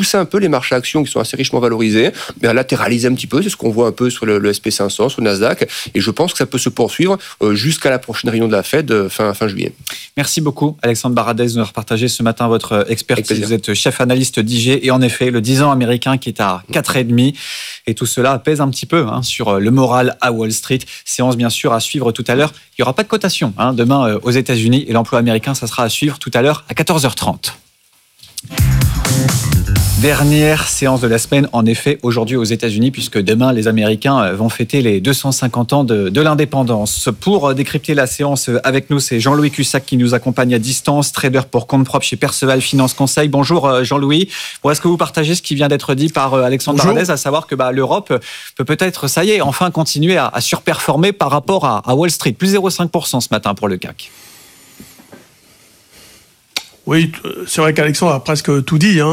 pousser un peu les marchés actions qui sont assez richement valorisés, à latéraliser un petit peu. C'est ce qu'on voit un peu sur le SP500, sur le Nasdaq. Et je pense que ça peut se poursuivre jusqu'à la prochaine réunion de la Fed fin juillet. Merci beaucoup, Alexandre Baradez, de nous avoir partagé ce matin votre expertise. Vous êtes chef analyste d'IG et en effet, le 10 ans américain qui est à 4,5. Et tout cela pèse un petit peu sur le moral à Wall Street. Séance bien sûr à suivre tout à l'heure. Il n'y aura pas de cotation demain aux États-Unis et l'emploi américain, ça sera à suivre tout à l'heure à 14h30. Dernière séance de la semaine, en effet, aujourd'hui aux États-Unis, puisque demain, les Américains vont fêter les 250 ans de l'indépendance. Pour décrypter la séance avec nous, c'est Jean-Louis Cussac qui nous accompagne à distance, trader pour compte propre chez Perceval Finance Conseil. Bonjour Jean-Louis. Est-ce que vous partagez ce qui vient d'être dit par Alexandre Baradez, à savoir que l'Europe peut-être, ça y est, enfin continuer à surperformer par rapport à Wall Street. Plus 0,5% ce matin pour le CAC. Oui, c'est vrai qu'Alexandre a presque tout dit.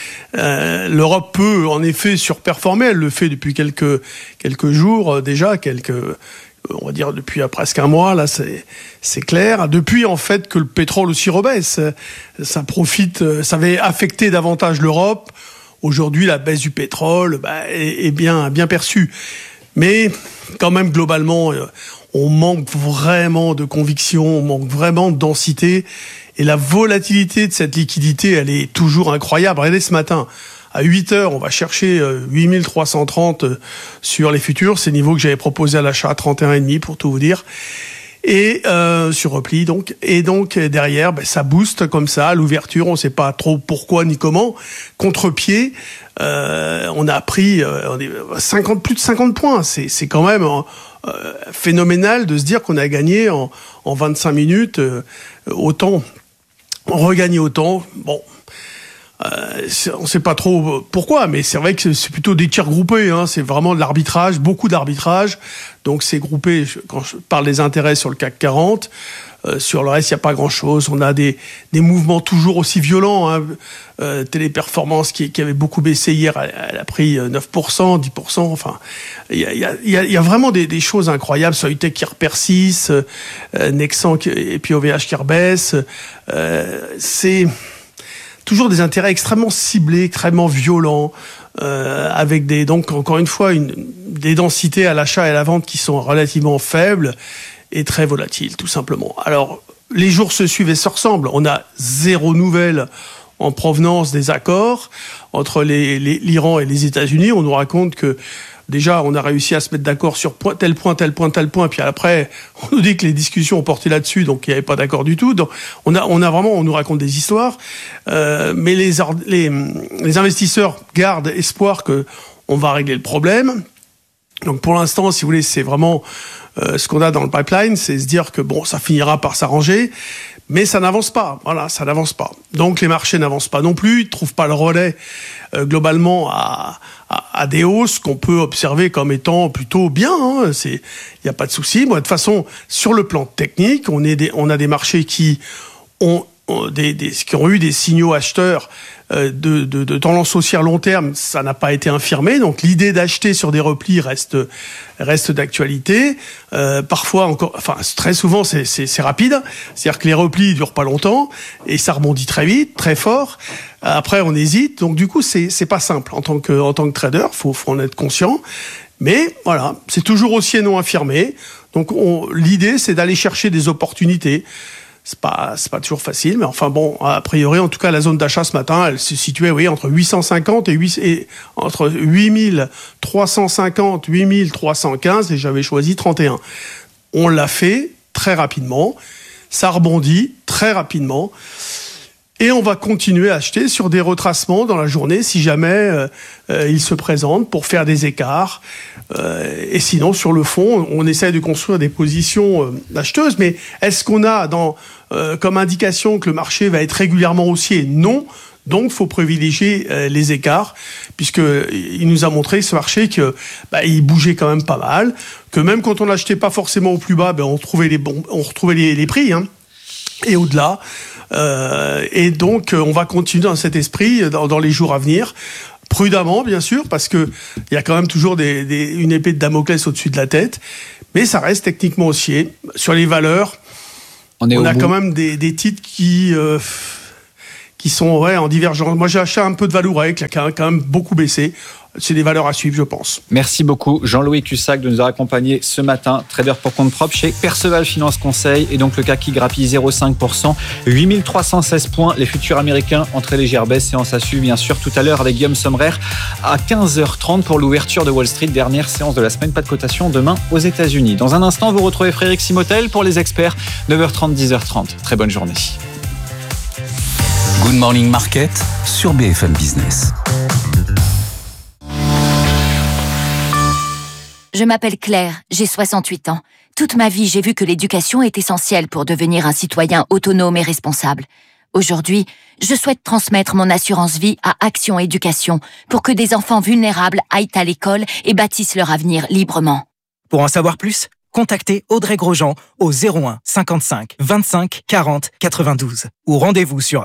L'Europe peut en effet surperformer. Elle le fait depuis quelques jours déjà, on va dire depuis presque un mois. Là, c'est clair. Depuis en fait que le pétrole aussi rebaisse, ça avait affecté davantage l'Europe. Aujourd'hui, la baisse du pétrole est bien perçue. Mais quand même, globalement, on manque vraiment de conviction, on manque vraiment de densité. Et la volatilité de cette liquidité, elle est toujours incroyable. Regardez ce matin, à 8h, on va chercher 8330 sur les futurs. C'est le niveau que j'avais proposé à l'achat à 31,5 pour tout vous dire. Et sur repli donc. Et donc derrière, ça booste comme ça à l'ouverture. On ne sait pas trop pourquoi ni comment. Contre-pied, on a pris plus de 50 points. C'est quand même phénoménal de se dire qu'on a gagné en 25 minutes autant. On regagne autant. Bon, on ne sait pas trop pourquoi, mais c'est vrai que c'est plutôt des tirs groupés. C'est vraiment de l'arbitrage, beaucoup d'arbitrage. Donc c'est groupé. Quand je parle des intérêts sur le CAC 40, sur le reste, il n'y a pas grand-chose. On a des mouvements toujours aussi violents. Téléperformance qui avait beaucoup baissé hier, elle a pris 9%, 10%. Enfin, il y a vraiment des choses incroyables. Soitec qui repersisse, Nexan et puis OVH qui rebaisse. C'est toujours des intérêts extrêmement ciblés, extrêmement violents, avec donc encore une fois des densités à l'achat et à la vente qui sont relativement faibles et très volatiles, tout simplement. Alors, les jours se suivent et se ressemblent. On a zéro nouvelle en provenance des accords entre l'Iran et les États-Unis. On nous raconte que déjà, on a réussi à se mettre d'accord sur tel point, puis après, on nous dit que les discussions ont porté là-dessus, donc il n'y avait pas d'accord du tout. Donc, on nous raconte des histoires, mais les investisseurs gardent espoir que on va régler le problème. Donc, pour l'instant, si vous voulez, c'est vraiment ce qu'on a dans le pipeline, c'est se dire que ça finira par s'arranger. Mais ça n'avance pas, ça n'avance pas. Donc les marchés n'avancent pas non plus, ils ne trouvent pas le relais globalement à des hausses qu'on peut observer comme étant plutôt bien. Il n'y a pas de souci. De toute façon, sur le plan technique, on a des marchés qui ont eu des signaux acheteurs de tendance haussière long terme, ça n'a pas été infirmé. Donc l'idée d'acheter sur des replis reste d'actualité. Parfois très souvent c'est rapide. C'est-à-dire que les replis durent pas longtemps et ça rebondit très vite, très fort. Après on hésite. Donc du coup c'est pas simple en tant que trader. Faut en être conscient. Mais voilà, c'est toujours haussier non infirmé. Donc l'idée c'est d'aller chercher des opportunités. C'est pas toujours facile, mais enfin bon, a priori, en tout cas, la zone d'achat ce matin, elle se situait, entre 850 et entre 8350, 8315, et j'avais choisi 31. On l'a fait très rapidement, ça rebondit très rapidement, et on va continuer à acheter sur des retracements dans la journée si jamais ils se présentent pour faire des écarts. Et sinon, sur le fond, on essaie de construire des positions acheteuses. Mais est-ce qu'on a comme indication que le marché va être régulièrement haussier ? Non. Donc, il faut privilégier les écarts, puisqu'il nous a montré, ce marché, que il bougeait quand même pas mal, que même quand on l'achetait pas forcément au plus bas, on retrouvait les prix, et au-delà. Et donc, on va continuer dans cet esprit dans les jours à venir. Prudemment, bien sûr, parce que il y a quand même toujours une épée de Damoclès au-dessus de la tête. Mais ça reste techniquement haussier. Sur les valeurs, on a quand même des titres qui qui sont en divergence. Moi, j'ai acheté un peu de Valourec, qui a quand même beaucoup baissé. C'est des valeurs à suivre, je pense. Merci beaucoup, Jean-Louis Cussac, de nous avoir accompagnés ce matin. Trader pour compte propre chez Perceval Finance Conseil. Et donc, le CAC qui grappille 0,5%, 8316 points. Les futurs américains en très légère baisse. Séance à suivre, bien sûr, tout à l'heure avec Guillaume Sommerer à 15h30 pour l'ouverture de Wall Street. Dernière séance de la semaine. Pas de cotation demain aux États-Unis. Dans un instant, vous retrouvez Frédéric Simotel pour les experts. 9h30, 10h30. Très bonne journée. Good Morning Market sur BFM Business. Je m'appelle Claire, j'ai 68 ans. Toute ma vie, j'ai vu que l'éducation est essentielle pour devenir un citoyen autonome et responsable. Aujourd'hui, je souhaite transmettre mon assurance vie à Action Éducation pour que des enfants vulnérables aillent à l'école et bâtissent leur avenir librement. Pour en savoir plus, contactez Audrey Grosjean au 01 55 25 40 92 ou rendez-vous sur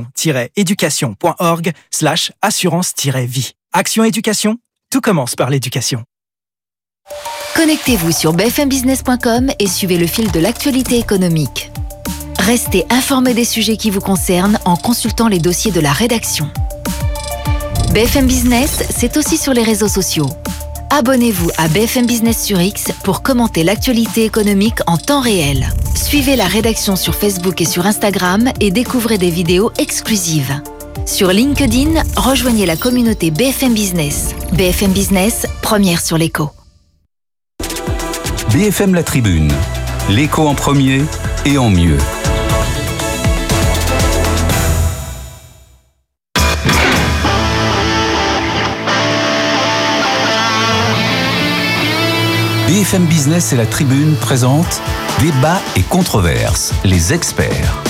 action-éducation.org/assurance-vie. Action Éducation, tout commence par l'éducation. Connectez-vous sur bfmbusiness.com et suivez le fil de l'actualité économique. Restez informé des sujets qui vous concernent en consultant les dossiers de la rédaction. BFM Business, c'est aussi sur les réseaux sociaux. Abonnez-vous à BFM Business sur X pour commenter l'actualité économique en temps réel. Suivez la rédaction sur Facebook et sur Instagram et découvrez des vidéos exclusives. Sur LinkedIn, rejoignez la communauté BFM Business. BFM Business, première sur l'écho. BFM La Tribune, l'écho en premier et en mieux. BFM Business et La Tribune présentent Débat et controverses, les experts.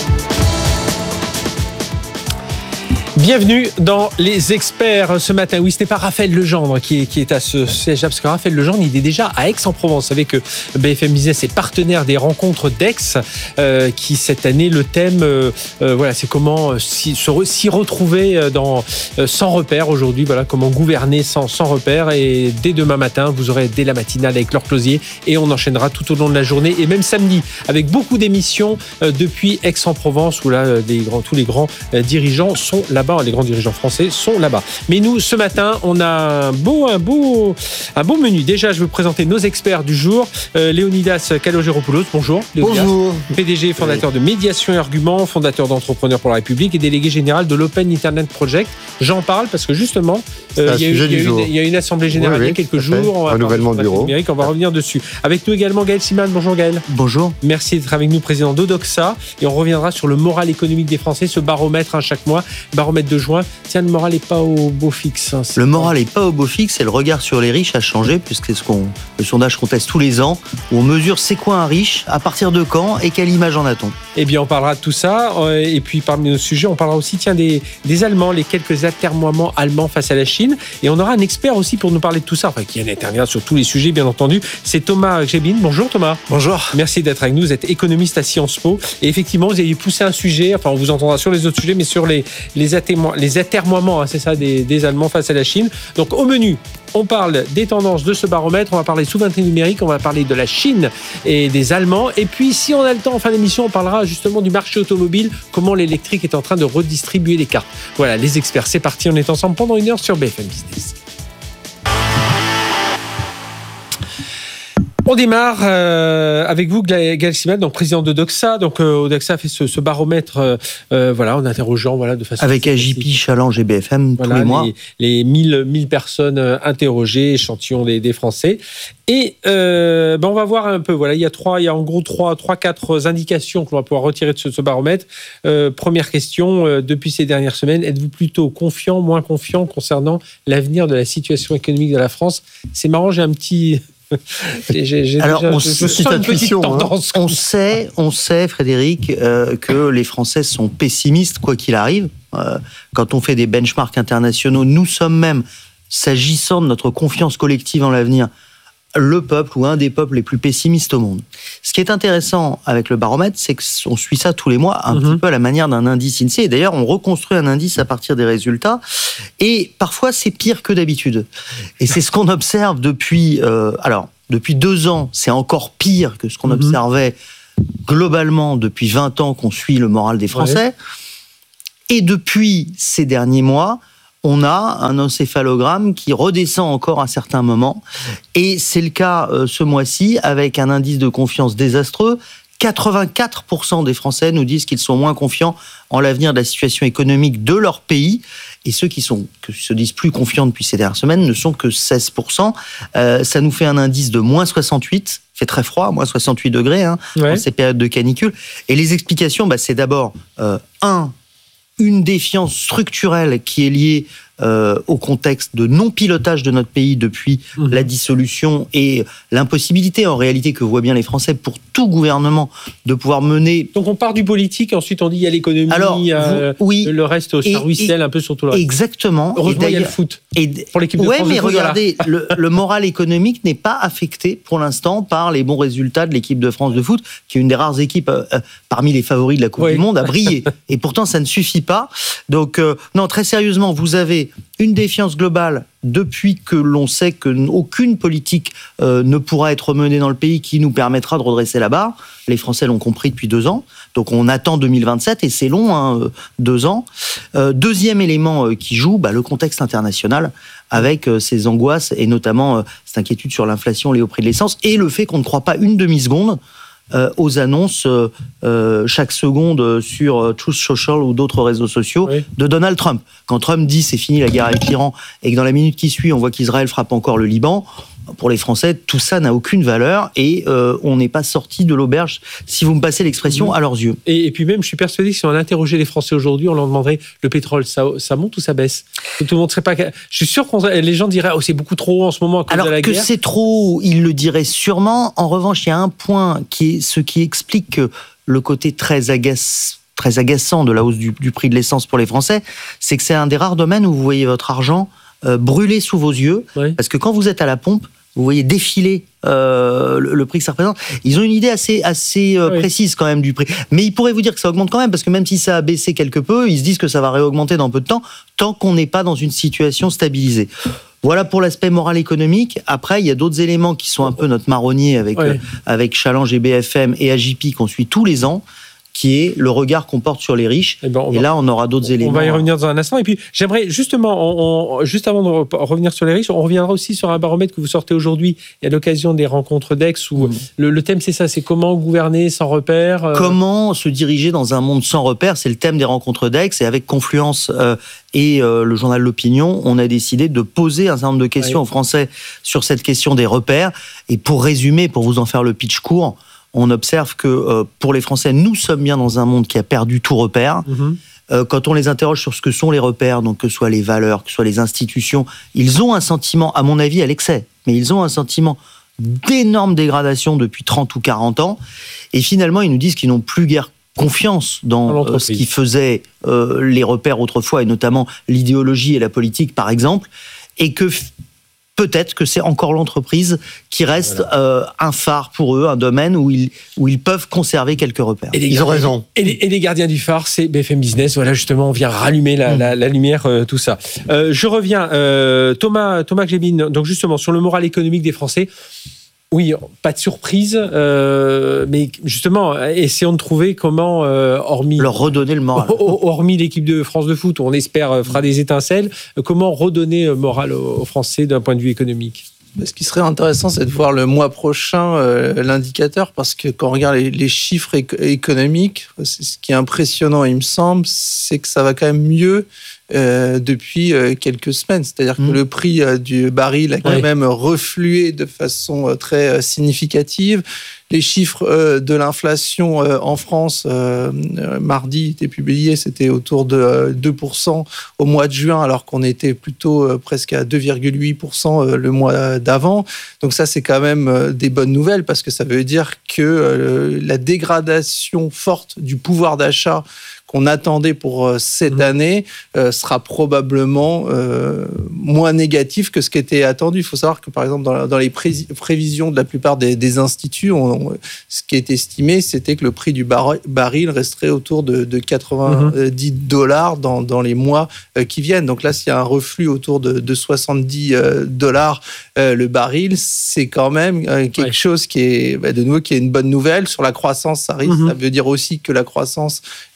Bienvenue dans Les Experts ce matin. Oui, ce n'est pas Raphaël Legendre qui est à ce siège-là, parce que Raphaël Legendre, il est déjà à Aix-en-Provence. Vous savez que BFM Business est partenaire des rencontres d'Aix, qui cette année, le thème, c'est comment s'y retrouver sans repère aujourd'hui. Voilà, comment gouverner sans repère. Et dès demain matin, vous aurez dès la matinale avec Laure Closier, et on enchaînera tout au long de la journée et même samedi avec beaucoup d'émissions depuis Aix-en-Provence, où là, tous les grands dirigeants sont là-bas. Les grands dirigeants français sont là-bas. Mais nous, ce matin, on a un beau menu. Déjà, je vais vous présenter nos experts du jour. Léonidas Kalogeropoulos, bonjour. Léonidas. Bonjour. PDG et fondateur de Médiation et Argument, fondateur d'Entrepreneurs pour la République et délégué général de l'Open Internet Project. J'en parle parce que justement, il y a une assemblée générale il y a quelques jours. On va renouvellement de bureau. On va revenir dessus. Avec nous également Gaël Siman. Bonjour Gaël. Bonjour. Merci d'être avec nous, président d'Odoxa. Et on reviendra sur le moral économique des Français, ce baromètre chaque mois. Baromètre de juin. Tiens, le moral n'est pas au beau fixe. Le moral n'est pas au beau fixe et le regard sur les riches a changé, puisque c'est le sondage qu'on teste tous les ans, où on mesure c'est quoi un riche, à partir de quand et quelle image en a-t-on. Eh bien, on parlera de tout ça. Et puis, parmi nos sujets, on parlera aussi des Allemands, les quelques atermoiements allemands face à la Chine. Et on aura un expert aussi pour nous parler de tout ça, qui interviendra sur tous les sujets, bien entendu. C'est Thomas Gbin. Bonjour Thomas. Bonjour. Merci d'être avec nous. Vous êtes économiste à Sciences Po. Et effectivement, vous avez poussé un sujet, on vous entendra sur les autres sujets, mais sur les atermoiements, c'est ça, des Allemands face à la Chine. Donc au menu, on parle des tendances de ce baromètre, on va parler souveraineté numérique, on va parler de la Chine et des Allemands. Et puis si on a le temps en fin d'émission, on parlera justement du marché automobile, comment l'électrique est en train de redistribuer les cartes. Voilà, les experts, c'est parti, on est ensemble pendant 1 heure sur BFM Business. On démarre avec vous, Gaël Siman, donc président d'Odoxa. Donc Odoxa a fait ce baromètre, en interrogeant de façon avec AJP, Challenge et BFM tous les mois. Les 1000 personnes interrogées, échantillons des Français. Et on va voir un peu. Voilà, il y a en gros 3-4 indications que l'on va pouvoir retirer de ce baromètre. Première question, depuis ces dernières semaines, êtes-vous plutôt confiant, moins confiant concernant l'avenir de la situation économique de la France? C'est marrant, j'ai un petit... On sait, Frédéric, que les Français sont pessimistes quoi qu'il arrive. Quand on fait des benchmarks internationaux, nous sommes même, s'agissant de notre confiance collective en l'avenir, le peuple ou un des peuples les plus pessimistes au monde. Ce qui est intéressant avec le baromètre, c'est qu'on suit ça tous les mois, un petit peu à la manière d'un indice INSEE. Et d'ailleurs, on reconstruit un indice à partir des résultats. Et parfois, c'est pire que d'habitude. Et c'est ce qu'on observe depuis 2 ans, c'est encore pire que ce qu'on observait globalement depuis 20 ans qu'on suit le moral des Français. Ouais. Et depuis ces derniers mois, on a un encéphalogramme qui redescend encore à certains moments. Et c'est le cas ce mois-ci avec un indice de confiance désastreux. 84% des Français nous disent qu'ils sont moins confiants en l'avenir de la situation économique de leur pays. Et ceux qui se disent plus confiants depuis ces dernières semaines ne sont que 16%. Ça nous fait un indice de moins 68. Il fait très froid, moins 68 degrés dans ces périodes de canicule. Et les explications, c'est d'abord, une défiance structurelle qui est liée au contexte de non-pilotage de notre pays depuis la dissolution et l'impossibilité, en réalité, que voient bien les Français pour tout gouvernement de pouvoir mener... Donc on part du politique, ensuite on dit il y a l'économie, le reste, ça ruisselle un peu sur tout le reste. Exactement. Heureusement, il y a le foot. Pour l'équipe de France mais de foot, regardez, le moral économique n'est pas affecté pour l'instant par les bons résultats de l'équipe de France de foot, qui est une des rares équipes parmi les favoris de la Coupe du Monde à briller. Et pourtant, ça ne suffit pas. Donc, non, très sérieusement, vous avez une défiance globale depuis que l'on sait qu'aucune politique ne pourra être menée dans le pays qui nous permettra de redresser la barre. Les Français l'ont compris depuis 2 ans. Donc on attend 2027 et c'est long, 2 ans. Deuxième élément qui joue, le contexte international avec ces angoisses et notamment cette inquiétude sur l'inflation liée au prix de l'essence et le fait qu'on ne croit pas une demi-seconde aux annonces chaque seconde sur Truth Social ou d'autres réseaux sociaux de Donald Trump. Quand Trump dit c'est fini la guerre avec l'Iran et que dans la minute qui suit on voit qu'Israël frappe encore le Liban, pour les Français tout ça n'a aucune valeur et on n'est pas sorti de l'auberge, si vous me passez l'expression, à leurs yeux. Et puis même je suis persuadé que si on interrogeait les Français aujourd'hui, on leur demanderait le pétrole, ça monte ou ça baisse? Tout le monde serait pas... Je suis sûr que les gens diraient c'est beaucoup trop haut en ce moment à cause de la guerre. Alors que c'est trop, ils le diraient sûrement. En revanche, il y a un point ce qui explique que le côté très agaçant de la hausse du prix de l'essence pour les Français, c'est que c'est un des rares domaines où vous voyez votre argent brûler sous vos yeux, parce que quand vous êtes à la pompe, vous voyez défiler le prix que ça représente. Ils ont une idée assez précise quand même du prix. Mais ils pourraient vous dire que ça augmente quand même, parce que même si ça a baissé quelque peu, ils se disent que ça va réaugmenter dans peu de temps, tant qu'on n'est pas dans une situation stabilisée. Voilà pour l'aspect moral économique. Après, il y a d'autres éléments qui sont un peu notre marronnier avec Challenge et BFM et AJP qu'on suit tous les ans, qui est le regard qu'on porte sur les riches. Et là, on aura d'autres éléments. On va y revenir dans un instant. Et puis, j'aimerais justement, juste avant de revenir sur les riches, on reviendra aussi sur un baromètre que vous sortez aujourd'hui à l'occasion des rencontres d'Aix, où le thème, c'est ça, c'est comment gouverner sans repères. Comment se diriger dans un monde sans repères, c'est le thème des rencontres d'Aix. Et avec Confluence et le journal L'Opinion, on a décidé de poser un certain nombre de questions aux Français sur cette question des repères. Et pour résumer, pour vous en faire le pitch court, on observe que pour les Français, nous sommes bien dans un monde qui a perdu tout repère. Quand on les interroge sur ce que sont les repères, donc que ce soit les valeurs, que ce soit les institutions, ils ont un sentiment, à mon avis, à l'excès, mais ils ont un sentiment d'énorme dégradation depuis 30 ou 40 ans. Et finalement, ils nous disent qu'ils n'ont plus guère confiance dans ce qui faisait les repères autrefois, et notamment l'idéologie et la politique, par exemple, et que peut-être que c'est encore l'entreprise qui reste un phare pour eux, un domaine où ils peuvent conserver quelques repères. Ils ont raison. Et les gardiens du phare, c'est BFM Business. Voilà, justement, on vient rallumer la lumière, tout ça. Je reviens. Thomas Glébin, donc justement, sur le moral économique des Français. Oui, pas de surprise, mais justement, essayons de trouver comment, hormis... leur redonner le moral. Hormis l'équipe de France de foot, où on espère fera des étincelles, comment redonner le moral aux Français d'un point de vue économique? Ce qui serait intéressant, c'est de voir le mois prochain l'indicateur, parce que quand on regarde les chiffres économiques, ce qui est impressionnant, il me semble, c'est que ça va quand même mieux depuis quelques semaines. C'est-à-dire que le prix du baril a quand même reflué de façon très significative. Les chiffres de l'inflation en France, mardi, étaient publiés, c'était autour de 2% au mois de juin, alors qu'on était plutôt presque à 2,8% le mois d'avant. Donc ça, c'est quand même des bonnes nouvelles, parce que ça veut dire que la dégradation forte du pouvoir d'achat qu'on attendait pour cette année sera probablement moins négatif que ce qui était attendu. Il faut savoir que, par exemple, dans les prévisions de la plupart des instituts, ce qui est estimé, c'était que le prix du baril resterait autour de $90 dans les mois qui viennent. Donc là, s'il y a un reflux autour de $70 le baril, c'est quand même quelque chose qui est, de nouveau, qui est une bonne nouvelle. Sur la croissance, ça veut dire aussi que la croissance, la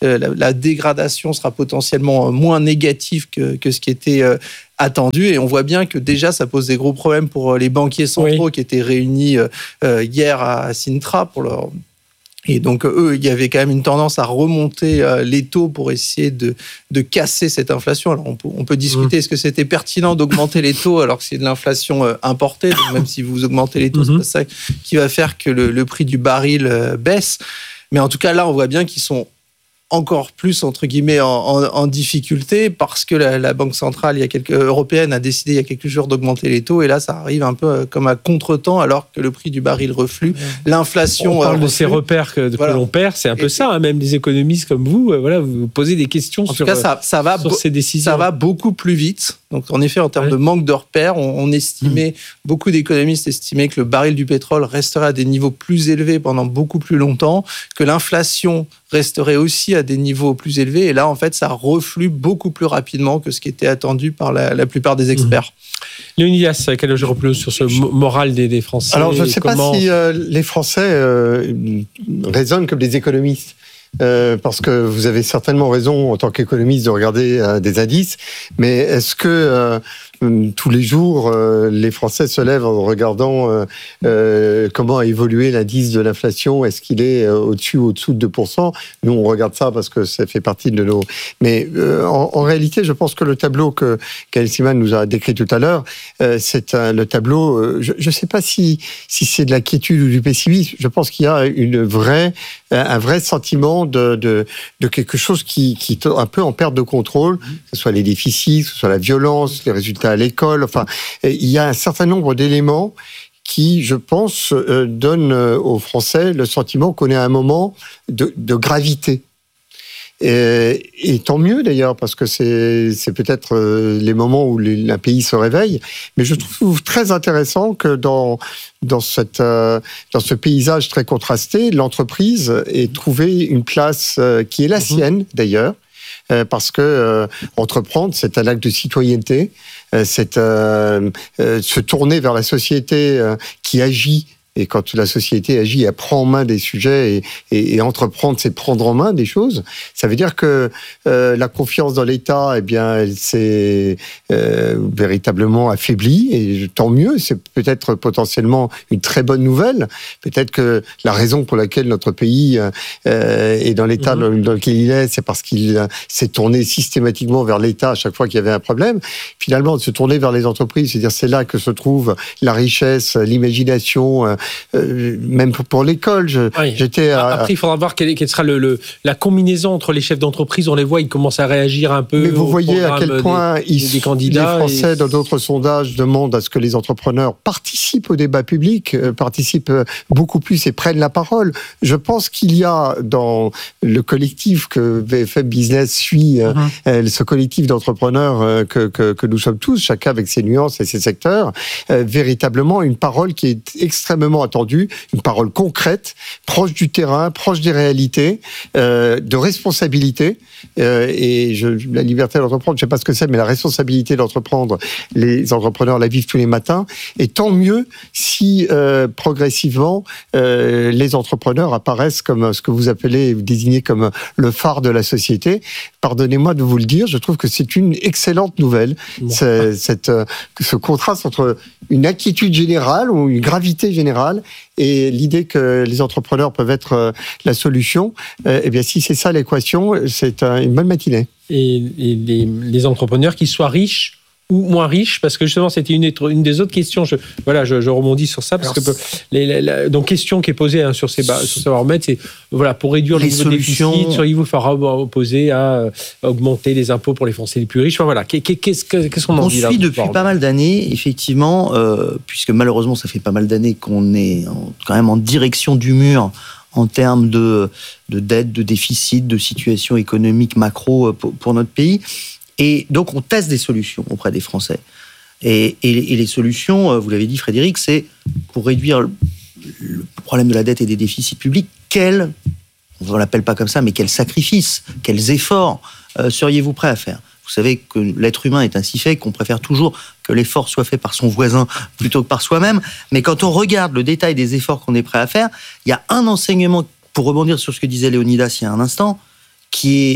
la dégradation sera potentiellement moins négative que ce qui était attendu. Et on voit bien que déjà, ça pose des gros problèmes pour les banquiers centraux qui étaient réunis hier à Sintra pour leur... Et donc, eux, il y avait quand même une tendance à remonter les taux pour essayer de casser cette inflation. Alors, on peut discuter, est-ce que c'était pertinent d'augmenter les taux alors que c'est de l'inflation importée? Donc, même si vous augmentez les taux, c'est pas ça qui va faire que le prix du baril baisse. Mais en tout cas, là, on voit bien qu'ils sont encore plus, entre guillemets, en difficulté parce que la Banque centrale européenne a décidé il y a quelques jours d'augmenter les taux et là, ça arrive un peu comme à contre-temps alors que le prix du baril reflue. L'inflation... On parle de ces repères que l'on perd, c'est un peu ça, hein, même les économistes comme vous, vous posez des questions sur ces décisions. Ça va beaucoup plus vite. Donc, en effet, en termes de manque de repères, on estimait, beaucoup d'économistes estimaient que le baril du pétrole resterait à des niveaux plus élevés pendant beaucoup plus longtemps, que l'inflation resterait aussi à des niveaux plus élevés. Et là, en fait, ça reflue beaucoup plus rapidement que ce qui était attendu par la plupart des experts. Léonidas, quel je replose sur ce moral des Français? Alors, je ne sais pas si les Français raisonnent comme des économistes. Parce que vous avez certainement raison en tant qu'économiste de regarder des indices, mais est-ce que tous les jours les Français se lèvent en regardant comment a évolué l'indice de l'inflation? Est-ce qu'il est au-dessus ou au-dessous de 2%? Nous, on regarde ça parce que ça fait partie de nos... Mais en réalité, je pense que le tableau que Gaël Simon nous a décrit tout à l'heure, c'est le tableau... Je ne sais pas si c'est de l'inquiétude ou du pessimisme. Je pense qu'il y a un vrai sentiment de quelque chose qui est un peu en perte de contrôle, que ce soit les déficits, que ce soit la violence, les résultats à l'école. Enfin, il y a un certain nombre d'éléments qui, je pense, donnent aux Français le sentiment qu'on est à un moment de gravité. Et tant mieux d'ailleurs, parce que c'est peut-être les moments où un pays se réveille. Mais je trouve très intéressant que dans ce paysage très contrasté, l'entreprise ait trouvé une place qui est la sienne d'ailleurs. Parce que entreprendre, c'est un acte de citoyenneté, c'est se tourner vers la société qui agit. Et quand la société agit, elle prend en main des sujets et entreprendre, c'est prendre en main des choses. Ça veut dire que la confiance dans l'État, eh bien, elle s'est véritablement affaiblie. Et tant mieux, c'est peut-être potentiellement une très bonne nouvelle. Peut-être que la raison pour laquelle notre pays est dans l'État dans lequel il est, c'est parce qu'il s'est tourné systématiquement vers l'État à chaque fois qu'il y avait un problème. Finalement, de se tourner vers les entreprises, c'est-à-dire c'est là que se trouve la richesse, l'imagination. Même pour l'école, j'étais... Après, il faudra voir quelle sera la combinaison entre les chefs d'entreprise. On les voit, ils commencent à réagir un peu. Mais vous voyez à quel point des candidats. Les Français, dans d'autres sondages, demandent à ce que les entrepreneurs participent au débat public, participent beaucoup plus et prennent la parole. Je pense qu'il y a dans le collectif que BFM Business suit, ce collectif d'entrepreneurs que nous sommes tous, chacun avec ses nuances et ses secteurs, véritablement une parole qui est extrêmement attendue, une parole concrète, proche du terrain, proche des réalités, de responsabilité. Et la liberté d'entreprendre, je ne sais pas ce que c'est, mais la responsabilité d'entreprendre, les entrepreneurs la vivent tous les matins. Et tant mieux si progressivement les entrepreneurs apparaissent comme ce que vous désignez comme le phare de la société. Pardonnez-moi de vous le dire, je trouve que c'est une excellente nouvelle. Ce contraste entre une inquiétude générale ou une gravité générale et l'idée que les entrepreneurs peuvent être la solution, eh bien, si c'est ça l'équation, c'est une bonne matinée. Et les entrepreneurs, qu'ils soient riches ou moins riches, parce que justement c'était une des autres questions. Je rebondis sur ça parce que donc question qui est posée sur Savoir-Mettre, c'est pour réduire le niveau de déficit, seriez-vous opposé à augmenter les impôts pour les Français les plus riches? Qu'est-ce qu'on en dit là? On suit depuis pas mal d'années, effectivement, puisque malheureusement ça fait pas mal d'années qu'on est quand même en direction du mur en termes de dette, de déficit, de situation économique macro pour notre pays. Et donc, on teste des solutions auprès des Français. Et les solutions, vous l'avez dit, Frédéric, c'est pour réduire le problème de la dette et des déficits publics, on ne l'appelle pas comme ça, mais quels sacrifices, quels efforts seriez-vous prêts à faire? Vous savez que l'être humain est ainsi fait qu'on préfère toujours que l'effort soit fait par son voisin plutôt que par soi-même. Mais quand on regarde le détail des efforts qu'on est prêt à faire, il y a un enseignement, pour rebondir sur ce que disait Léonidas il y a un instant, qui est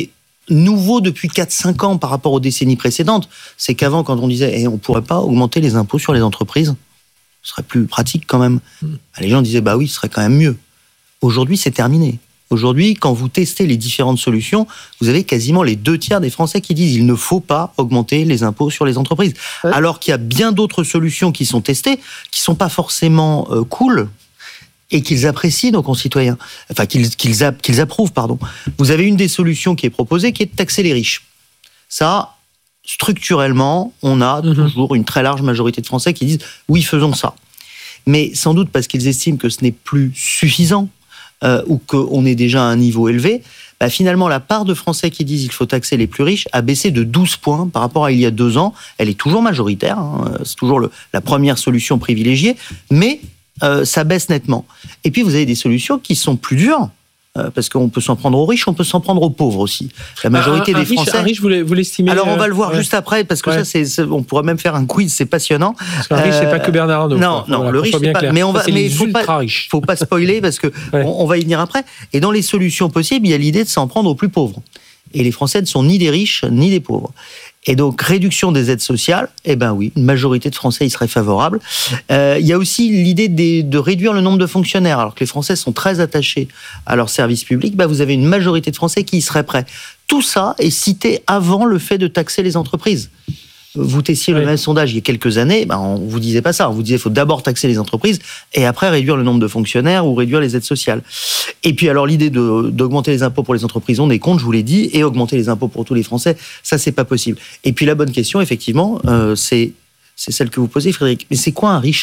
nouveau depuis 4-5 ans par rapport aux décennies précédentes. C'est qu'avant, quand on disait on ne pourrait pas augmenter les impôts sur les entreprises, ce serait plus pratique quand même. Les gens disaient oui, ce serait quand même mieux. Aujourd'hui, c'est terminé. Aujourd'hui, quand vous testez les différentes solutions, vous avez quasiment les 2/3 des Français qui disent il ne faut pas augmenter les impôts sur les entreprises. Ouais. Alors qu'il y a bien d'autres solutions qui sont testées, qui ne sont pas forcément cool, et qu'ils apprécient nos concitoyens, enfin qu'ils approuvent, pardon. Vous avez une des solutions qui est proposée, qui est de taxer les riches. Ça, structurellement, on a toujours une très large majorité de Français qui disent oui, faisons ça. Mais sans doute parce qu'ils estiment que ce n'est plus suffisant ou qu'on est déjà à un niveau élevé, finalement, la part de Français qui disent il faut taxer les plus riches a baissé de 12 points par rapport à il y a 2 ans. Elle est toujours majoritaire, c'est toujours la première solution privilégiée, mais ça baisse nettement. Et puis, vous avez des solutions qui sont plus dures, parce qu'on peut s'en prendre aux riches, on peut s'en prendre aux pauvres aussi. La majorité des Français... Un riche, vous l'estimez... Alors, on va le voir juste après, parce que ça, on pourrait même faire un quiz, c'est passionnant. Parce qu'un riche, c'est pas que Bernard Arnault. Non, voilà, le riche, c'est pas... Mais il faut pas spoiler, parce que on va y venir après. Et dans les solutions possibles, il y a l'idée de s'en prendre aux plus pauvres. Et les Français ne sont ni des riches, ni des pauvres. Et donc, réduction des aides sociales, oui, une majorité de Français y serait favorable. Il y a aussi l'idée de réduire le nombre de fonctionnaires. Alors que les Français sont très attachés à leur service public, vous avez une majorité de Français qui y seraient prêts. Tout ça est cité avant le fait de taxer les entreprises. Vous testiez le même sondage il y a quelques années, on ne vous disait pas ça. On vous disait qu'il faut d'abord taxer les entreprises et après réduire le nombre de fonctionnaires ou réduire les aides sociales. Et puis alors l'idée d'augmenter les impôts pour les entreprises, on est contre, je vous l'ai dit, et augmenter les impôts pour tous les Français, ça c'est pas possible. Et puis la bonne question, effectivement, c'est celle que vous posez, Frédéric. Mais c'est quoi un riche ?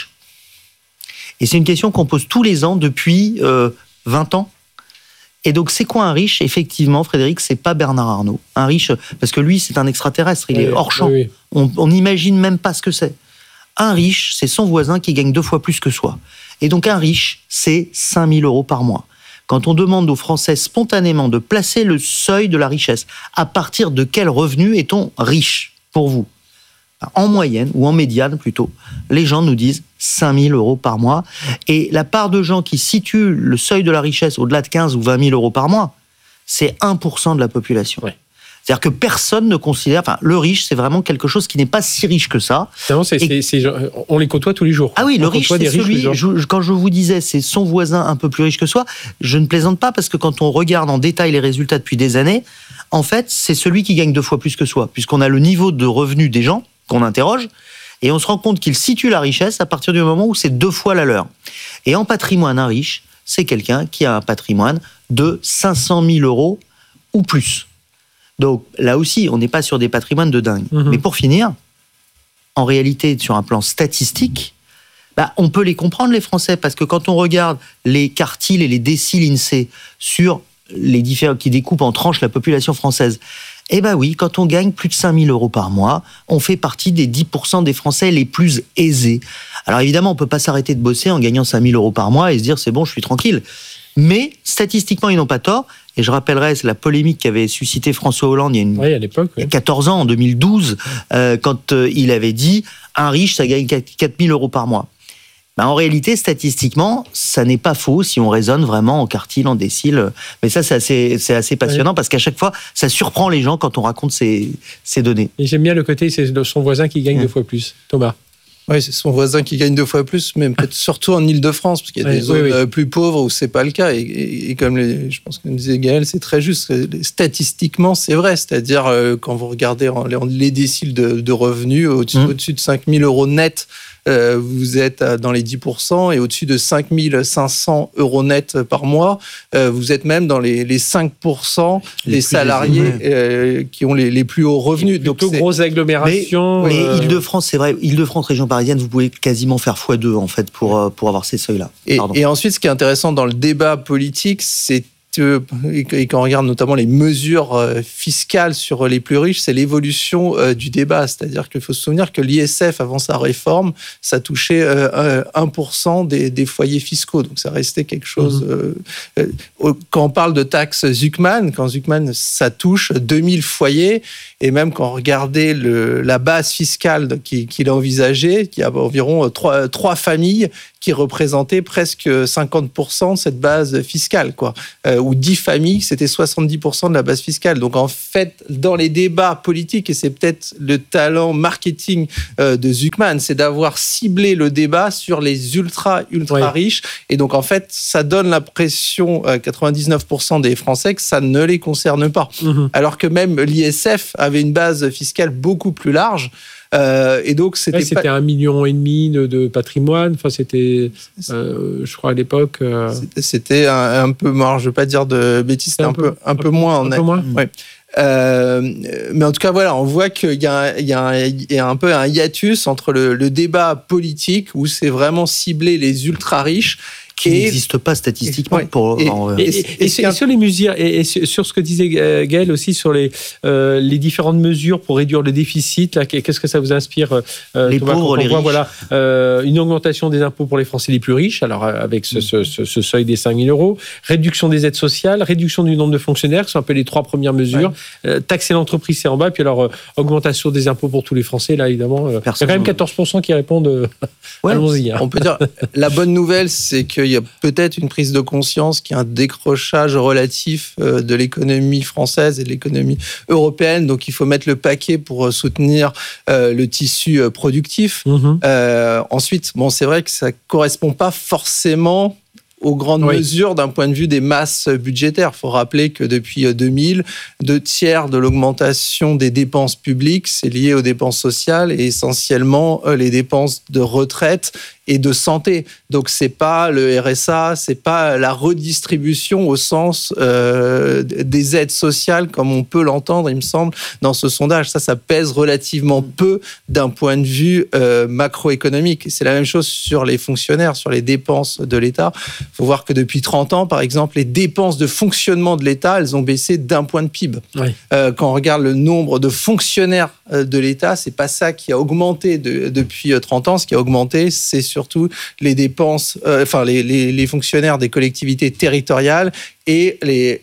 Et c'est une question qu'on pose tous les ans depuis 20 ans. Et donc, c'est quoi un riche ? Effectivement, Frédéric, c'est pas Bernard Arnault. Un riche, parce que lui, c'est un extraterrestre, il est hors champ. Oui. On n'imagine même pas ce que c'est. Un riche, c'est son voisin qui gagne 2 fois plus que soi. Et donc, un riche, c'est 5 000 € par mois. Quand on demande aux Français spontanément de placer le seuil de la richesse, à partir de quel revenu est-on riche pour vous ? En moyenne, ou en médiane plutôt, les gens nous disent 5 000 € par mois. Et la part de gens qui situent le seuil de la richesse au-delà de 15 ou 20 000 € par mois, c'est 1% de la population. Ouais. C'est-à-dire que personne ne considère... le riche, c'est vraiment quelque chose qui n'est pas si riche que ça. On les côtoie tous les jours. Ah oui, le riche, c'est celui... Quand je vous disais, c'est son voisin un peu plus riche que soi, je ne plaisante pas parce que quand on regarde en détail les résultats depuis des années, en fait, c'est celui qui gagne 2 fois plus que soi, puisqu'on a le niveau de revenu des gens qu'on interroge, et on se rend compte qu'il situe la richesse à partir du moment où c'est 2 fois la leur. Et en patrimoine, un riche, c'est quelqu'un qui a un patrimoine de 500 000 € ou plus. Donc là aussi, on n'est pas sur des patrimoines de dingue. Mais pour finir, en réalité, sur un plan statistique, on peut les comprendre, les Français, parce que quand on regarde les quartiles et les déciles INSEE sur les différents qui découpent en tranches la population française, oui, quand on gagne plus de 5 000 € par mois, on fait partie des 10% des Français les plus aisés. Alors évidemment, on ne peut pas s'arrêter de bosser en gagnant 5 000 € par mois et se dire c'est bon, je suis tranquille. Mais statistiquement, ils n'ont pas tort. Et je rappellerai, c'est la polémique qu'avait suscité François Hollande il y a 14 ans, en 2012, quand il avait dit un riche, ça gagne 4 000 € par mois. En réalité, statistiquement, ça n'est pas faux si on raisonne vraiment en quartile, en décile. Mais ça, c'est assez passionnant parce qu'à chaque fois, ça surprend les gens quand on raconte ces données. Et j'aime bien le côté, c'est son voisin qui gagne 2 fois plus. Thomas. Oui, c'est son voisin qui gagne 2 fois plus, mais peut-être surtout en Ile-de-France, parce qu'il y a des zones plus pauvres où c'est pas le cas. Et comme je pense que disait Gaël, c'est très juste. Statistiquement, c'est vrai. C'est-à-dire, quand vous regardez les déciles de revenus, au-dessus de 5 000 € net, vous êtes dans les 10%, et au-dessus de 5 500 € net par mois, vous êtes même dans les 5% des salariés qui ont les plus hauts revenus. Donc, grosses agglomérations. Mais Île-de-France, c'est vrai, Île-de-France, région parisienne, vous pouvez quasiment faire x2 en fait pour avoir ces seuils-là. Et ensuite, ce qui est intéressant dans le débat politique, c'est et quand on regarde notamment les mesures fiscales sur les plus riches, c'est l'évolution du débat. C'est-à-dire qu'il faut se souvenir que l'ISF, avant sa réforme, ça touchait 1% des foyers fiscaux. Donc ça restait quelque chose... Quand on parle de taxe Zuckman, ça touche 2000 foyers. Et même quand on regardait la base fiscale qu'il a envisagée, il y a environ 3 familles qui représentaient presque 50% de cette base fiscale, ou 10 familles, c'était 70% de la base fiscale. Donc en fait, dans les débats politiques, et c'est peut-être le talent marketing de Zucman, c'est d'avoir ciblé le débat sur les ultra riches. Et donc en fait, ça donne l'impression à 99% des Français que ça ne les concerne pas. Alors que même l'ISF avait une base fiscale beaucoup plus large. Et donc c'était 1,5 million de patrimoine. Enfin, c'était, je crois à l'époque. C'était un peu, alors, je veux pas dire de bêtises, c'était un peu moins. Un peu moins. Ouais. Mais en tout cas, voilà, on voit qu'il y a un peu un hiatus entre le débat politique où c'est vraiment ciblé les ultra riches. Qui n'existe pas statistiquement. Et sur les mesures, et sur ce que disait Gaël aussi, sur les différentes mesures pour réduire le déficit, là, qu'est-ce que ça vous inspire, les pauvres, les riches. Voilà, une augmentation des impôts pour les Français les plus riches, alors avec ce seuil des 5 000 €, réduction des aides sociales, réduction du nombre de fonctionnaires, qui sont un peu les 3 premières mesures, taxer l'entreprise, c'est en bas, puis alors augmentation des impôts pour tous les Français, là évidemment. Il y a quand même 14% qui répondent. Allons-y. On peut dire, la bonne nouvelle, c'est qu'il y a peut-être une prise de conscience qu'il y a un décrochage relatif de l'économie française et de l'économie européenne. Donc, il faut mettre le paquet pour soutenir le tissu productif. Ensuite, c'est vrai que ça ne correspond pas forcément aux grandes mesures d'un point de vue des masses budgétaires. Il faut rappeler que depuis 2000, 2/3 de l'augmentation des dépenses publiques, c'est lié aux dépenses sociales et essentiellement les dépenses de retraite et de santé. Donc, c'est pas le RSA, c'est pas la redistribution au sens des aides sociales comme on peut l'entendre, il me semble, dans ce sondage. Ça pèse relativement peu d'un point de vue macroéconomique. C'est la même chose sur les fonctionnaires, sur les dépenses de l'État. Il faut voir que depuis 30 ans, par exemple, les dépenses de fonctionnement de l'État, elles ont baissé d'1 point de PIB. Quand on regarde le nombre de fonctionnaires de l'État, c'est pas ça qui a augmenté depuis 30 ans. Ce qui a augmenté, c'est surtout les dépenses, les fonctionnaires des collectivités territoriales et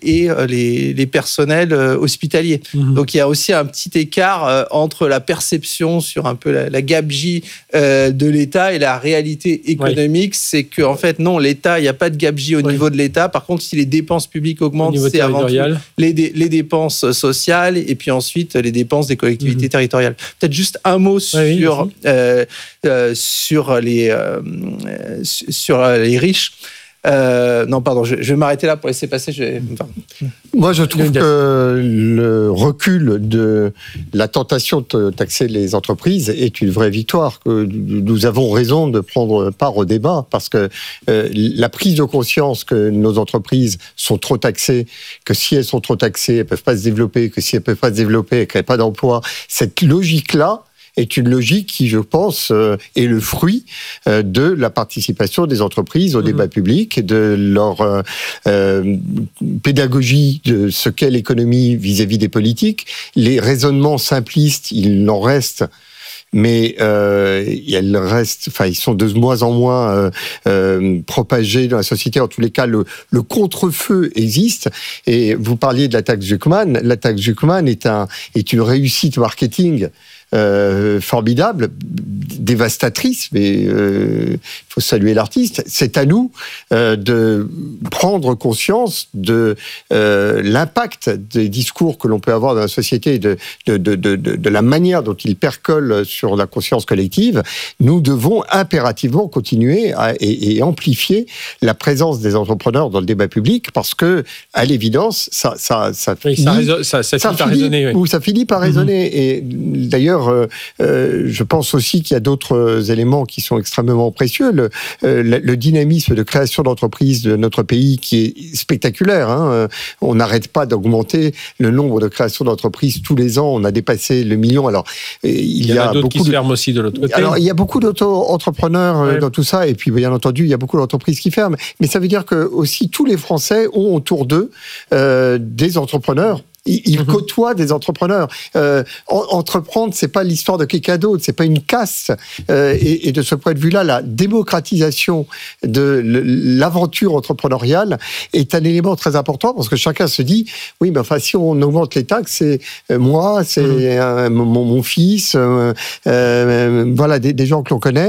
les personnels hospitaliers. Donc il y a aussi un petit écart entre la perception sur un peu la gabegie de l'État et la réalité économique. C'est qu'en fait, non, l'État, il n'y a pas de gabegie au niveau de l'État. Par contre, si les dépenses publiques augmentent, c'est avant tout les dépenses sociales et puis ensuite les dépenses des collectivités territoriales. Peut-être juste un mot sur les riches. Non, pardon, je vais m'arrêter là pour laisser passer. Moi, je trouve que le recul de la tentation de taxer les entreprises est une vraie victoire. Que nous avons raison de prendre part au débat parce que la prise de conscience que nos entreprises sont trop taxées, que si elles sont trop taxées, elles ne peuvent pas se développer, que si elles ne peuvent pas se développer, elles ne créent pas d'emplois. Cette logique-là est une logique qui, je pense, est le fruit de la participation des entreprises au débat public et de leur pédagogie de ce qu'est l'économie vis-à-vis des politiques. Les raisonnements simplistes, il en reste, mais ils sont de moins en moins propagés dans la société. En tous les cas, le contre-feu existe. Et vous parliez de la taxe Zucman. La taxe Zucman est une réussite marketing formidable, dévastatrice, mais il faut saluer l'artiste. C'est à nous de prendre conscience de l'impact des discours que l'on peut avoir dans la société, de la manière dont ils percolent sur la conscience collective. Nous devons impérativement continuer et amplifier la présence des entrepreneurs dans le débat public parce que, à l'évidence, ça finit par résonner. Et d'ailleurs, je pense aussi qu'il y a d'autres éléments qui sont extrêmement précieux. Le dynamisme de création d'entreprises de notre pays qui est spectaculaire. On n'arrête pas d'augmenter le nombre de créations d'entreprises tous les ans. On a dépassé le million. Alors, il y a d'autres qui se ferment aussi de l'autre côté. Alors, il y a beaucoup d'auto-entrepreneurs dans tout ça. Et puis, bien entendu, il y a beaucoup d'entreprises qui ferment. Mais ça veut dire que aussi tous les Français ont autour d'eux des entrepreneurs. Ils côtoient des entrepreneurs. Entreprendre, c'est pas l'histoire de quelqu'un d'autre, c'est pas une caste. Et de ce point de vue-là, la démocratisation de l'aventure entrepreneuriale est un élément très important parce que chacun se dit, oui, mais enfin, si on augmente les taxes, c'est moi, c'est mon fils, voilà, des gens que l'on connaît.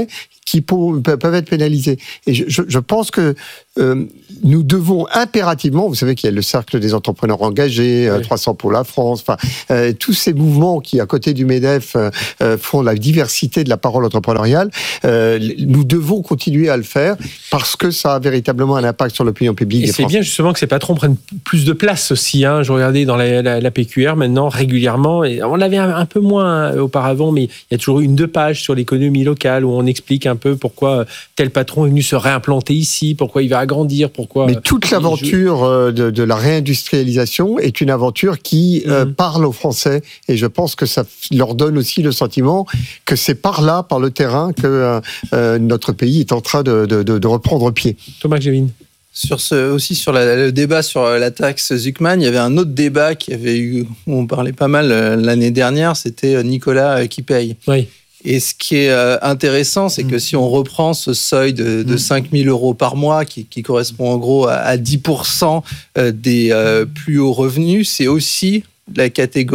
qui peuvent être pénalisés. Et je pense que nous devons impérativement, vous savez qu'il y a le cercle des entrepreneurs engagés, 300 pour la France, tous ces mouvements qui, à côté du MEDEF, font la diversité de la parole entrepreneuriale, nous devons continuer à le faire parce que ça a véritablement un impact sur l'opinion publique. Et c'est bien justement que ces patrons prennent plus de place aussi. Je regardais dans la PQR maintenant régulièrement, et on l'avait un peu moins auparavant, mais il y a toujours 1-2 pages sur l'économie locale où on explique un peu pourquoi tel patron est venu se réimplanter ici, pourquoi il va agrandir, pourquoi... Mais toute l'aventure de la réindustrialisation est une aventure qui parle aux Français, et je pense que ça leur donne aussi le sentiment que c'est par là, par le terrain, que notre pays est en train de reprendre pied. Thomas Gevin. Sur le débat sur la taxe Zuckman, il y avait un autre débat qui avait eu, où on parlait pas mal l'année dernière, c'était Nicolas qui paye. Oui. Et ce qui est intéressant, c'est que si on reprend ce seuil de 5 000 euros par mois, qui correspond en gros à 10% des plus hauts revenus, c'est aussi une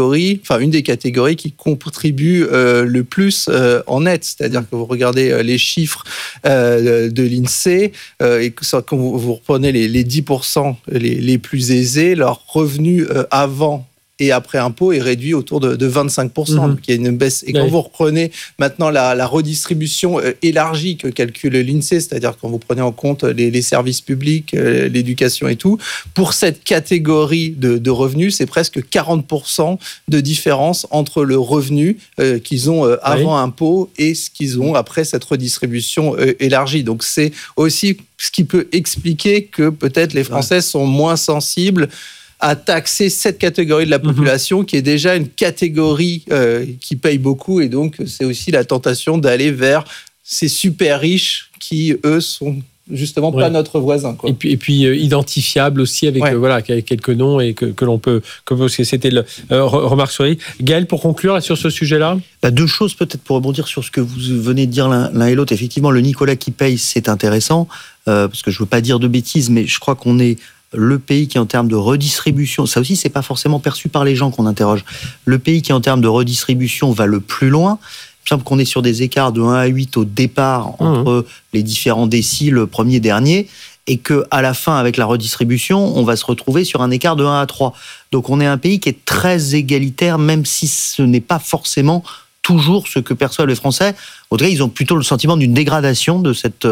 des catégories qui contribue le plus en net. C'est-à-dire que vous regardez les chiffres de l'INSEE et quand vous reprenez les 10% les plus aisés, leur revenu avant et après impôt est réduit autour de 25%. Donc il y a une baisse. Et quand vous reprenez maintenant la redistribution élargie que calcule l'INSEE, c'est-à-dire quand vous prenez en compte les services publics, l'éducation et tout, pour cette catégorie de revenus, c'est presque 40% de différence entre le revenu qu'ils ont avant impôt et ce qu'ils ont après cette redistribution élargie. Donc c'est aussi ce qui peut expliquer que peut-être les Français sont moins sensibles à taxer cette catégorie de la population qui est déjà une catégorie qui paye beaucoup, et donc c'est aussi la tentation d'aller vers ces super riches qui, eux, sont justement pas notre voisin, quoi. Et puis identifiable aussi avec quelques noms et que l'on peut, c'était le remarque sur Gaël, pour conclure là, sur ce sujet-là. 2 choses peut-être pour rebondir sur ce que vous venez de dire l'un et l'autre. Effectivement, le Nicolas qui paye, c'est intéressant parce que je veux pas dire de bêtises, mais je crois qu'on est le pays qui, en termes de redistribution, ça aussi, c'est pas forcément perçu par les gens qu'on interroge. Le pays qui, en termes de redistribution, va le plus loin. Il me semble qu'on est sur des écarts de 1 à 8 au départ entre les différents déciles premier et dernier, et qu'à la fin, avec la redistribution, on va se retrouver sur un écart de 1 à 3. Donc on est un pays qui est très égalitaire, même si ce n'est pas forcément toujours ce que perçoivent les Français. En tout cas, ils ont plutôt le sentiment d'une dégradation de cet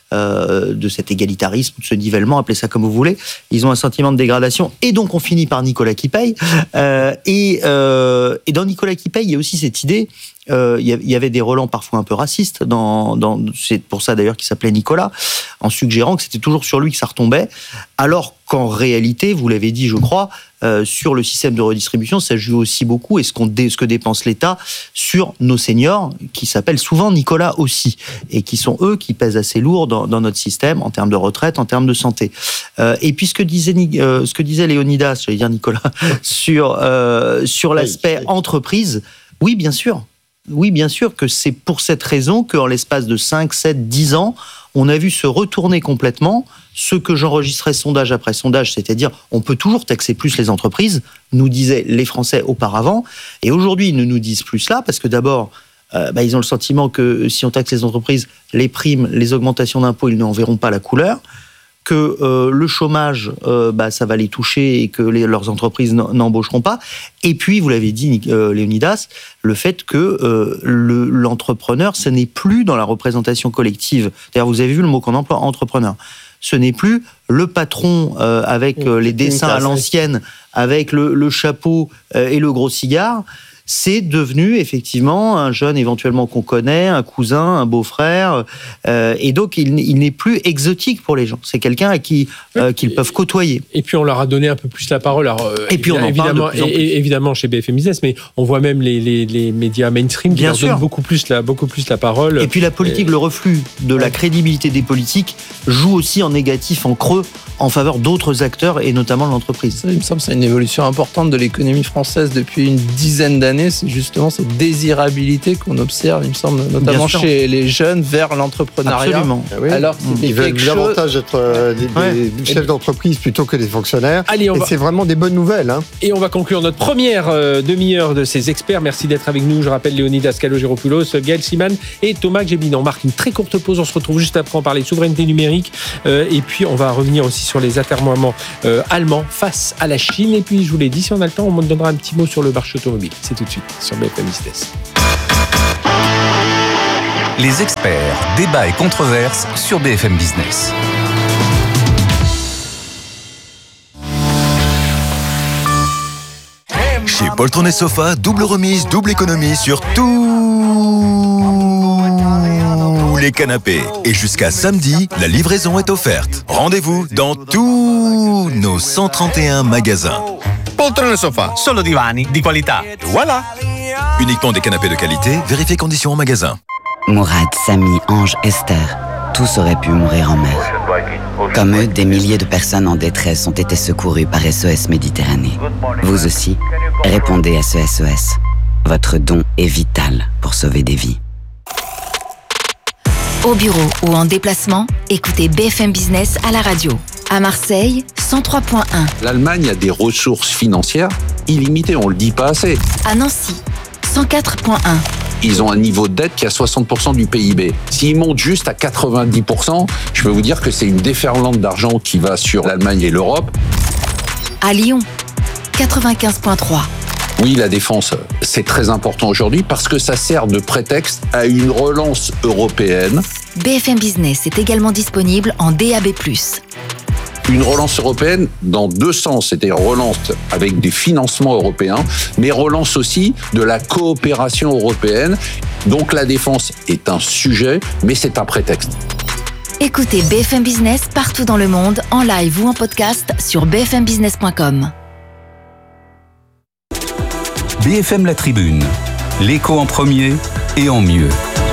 égalitarisme, de ce nivellement, appelez ça comme vous voulez. Ils ont un sentiment de dégradation, et donc on finit par Nicolas qui paye. Et dans Nicolas qui paye, il y a aussi cette idée. Il y avait des relents parfois un peu racistes. C'est pour ça d'ailleurs qu'il s'appelait Nicolas, en suggérant que c'était toujours sur lui que ça retombait, alors qu'en réalité, vous l'avez dit, je crois, sur le système de redistribution, ça joue aussi beaucoup, et ce que dépense l'État sur nos seniors, qui s'appellent souvent Nicolas aussi, et qui sont eux qui pèsent assez lourd dans notre système, en termes de retraite, en termes de santé. Et puis ce que disait Léonidas, j'allais dire Nicolas, sur l'aspect entreprise, oui, bien sûr que c'est pour cette raison qu'en l'espace de 5, 7, 10 ans, on a vu se retourner complètement ce que j'enregistrais sondage après sondage, c'est-à-dire on peut toujours taxer plus les entreprises, nous disaient les Français auparavant, et aujourd'hui ils ne nous disent plus cela, parce que d'abord, ils ont le sentiment que si on taxe les entreprises, les primes, les augmentations d'impôts, ils n'en verront pas la couleur, que le chômage, ça va les toucher et que leurs entreprises n'embaucheront pas. Et puis, vous l'avez dit, Léonidas, le fait que l'entrepreneur, ce n'est plus dans la représentation collective. D'ailleurs, vous avez vu le mot qu'on emploie, entrepreneur. Ce n'est plus le patron avec les dessins à l'ancienne, avec le chapeau et le gros cigare. C'est devenu effectivement un jeune éventuellement qu'on connaît, un cousin, un beau-frère, et donc il n'est plus exotique pour les gens. C'est quelqu'un à qui qu'ils peuvent côtoyer. Et puis on leur a donné un peu plus la parole. Alors, et puis on en parle de plus en plus. Évidemment chez BFM Business, mais on voit même les médias mainstream qui leur donnent beaucoup plus la parole. Et puis la politique, le reflux de la crédibilité des politiques joue aussi en négatif, en creux, en faveur d'autres acteurs et notamment l'entreprise. Ça, il me semble que c'est une évolution importante de l'économie française depuis une dizaine d'années. années, c'est justement cette désirabilité qu'on observe, il me semble, notamment chez les jeunes vers l'entrepreneuriat. Absolument. Oui. Alors ils veulent davantage être des chefs d'entreprise plutôt que des fonctionnaires. Allez, c'est vraiment des bonnes nouvelles. Hein. Et on va conclure notre première demi-heure de ces experts. Merci d'être avec nous. Je rappelle Léonidas Kalogeropoulos, Gaël Siman et Thomas Gébin. On marque une très courte pause. On se retrouve juste après en parler de souveraineté numérique. Et puis, on va revenir aussi sur les atermoiements allemands face à la Chine. Et puis, je vous l'ai dit, si on a le temps, on me donnera un petit mot sur le marché automobile. C'est tout de suite sur BFM Business. Les experts, débats et controverses sur BFM Business. Chez Poltron et Sofa, double remise, double économie sur tous les canapés. Et jusqu'à samedi, la livraison est offerte. Rendez-vous dans tous nos 131 magasins. Poltron et Sofa. Solo divani di qualità. Voilà. Uniquement des canapés de qualité, vérifiez conditions en magasin. Mourad, Samy, Ange, Esther, tous auraient pu mourir en mer. Comme eux, des milliers de personnes en détresse ont été secourues par SOS Méditerranée. Vous aussi, répondez à ce SOS. Votre don est vital pour sauver des vies. Au bureau ou en déplacement, écoutez BFM Business à la radio. À Marseille, 103.1. L'Allemagne a des ressources financières illimitées, on le dit pas assez. À Nancy, 104.1. Ils ont un niveau de dette qui est à 60% du PIB. S'ils montent juste à 90%, je peux vous dire que c'est une déferlante d'argent qui va sur l'Allemagne et l'Europe. À Lyon, 95.3. Oui, la défense, c'est très important aujourd'hui parce que ça sert de prétexte à une relance européenne. BFM Business est également disponible en DAB+. Une relance européenne dans deux sens, c'est-à-dire relance avec des financements européens, mais relance aussi de la coopération européenne. Donc la défense est un sujet, mais c'est un prétexte. Écoutez BFM Business partout dans le monde, en live ou en podcast sur bfmbusiness.com. BFM La Tribune, l'écho en premier et en mieux.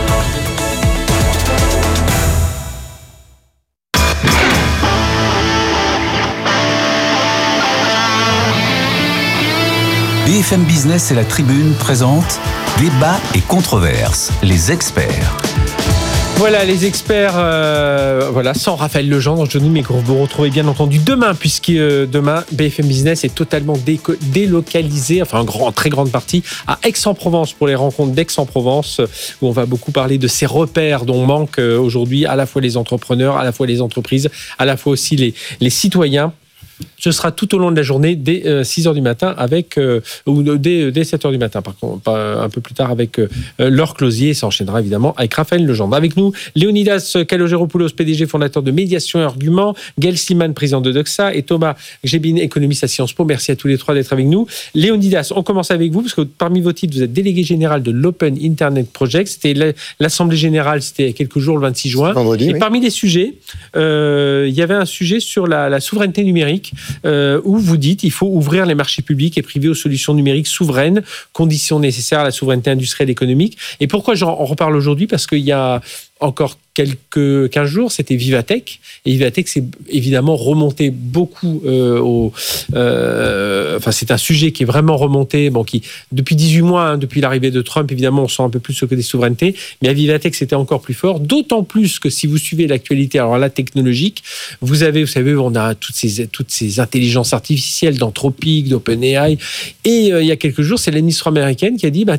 BFM Business et La Tribune présentent Débat et controverses, les experts. Voilà les experts, sans Raphaël Legendre, je mais que vous retrouvez bien entendu demain, puisque demain, BFM Business est totalement délocalisé, enfin en très grande partie, à Aix-en-Provence pour les rencontres d'Aix-en-Provence, où on va beaucoup parler de ces repères dont manquent aujourd'hui à la fois les entrepreneurs, à la fois les entreprises, à la fois aussi les citoyens. Ce sera tout au long de la journée, dès 6h du matin, ou dès 7h du matin, par contre, un peu plus tard avec Laure Closier. Ça enchaînera évidemment avec Raphaël Legendre. Avec nous, Léonidas Kalogeropoulos, PDG, fondateur de Médiation et Arguments, Gaël Siman, président de Doxa, et Thomas Gébin, économiste à Sciences Po. Merci à tous les trois d'être avec nous. Léonidas, on commence avec vous, parce que parmi vos titres, vous êtes délégué général de l'Open Internet Project. C'était l'Assemblée générale, c'était il y a quelques jours, le 26 juin. Vendredi, et oui. Parmi les sujets, il y avait un sujet sur la souveraineté numérique. Où vous dites il faut ouvrir les marchés publics et privés aux solutions numériques souveraines, condition nécessaire à la souveraineté industrielle et économique. Et pourquoi j'en reparle aujourd'hui ? Parce qu'il y a encore quelques 15 jours, c'était Vivatech. Et Vivatech, c'est évidemment remonté beaucoup c'est un sujet qui est vraiment remonté, qui, depuis 18 mois, depuis l'arrivée de Trump, évidemment, on sent un peu plus ce côté souveraineté. Mais à Vivatech, c'était encore plus fort. D'autant plus que si vous suivez l'actualité, alors là, technologique, vous savez, on a toutes ces intelligences artificielles d'Anthropic, d'OpenAI. Et il y a quelques jours, c'est la ministre américaine qui a dit,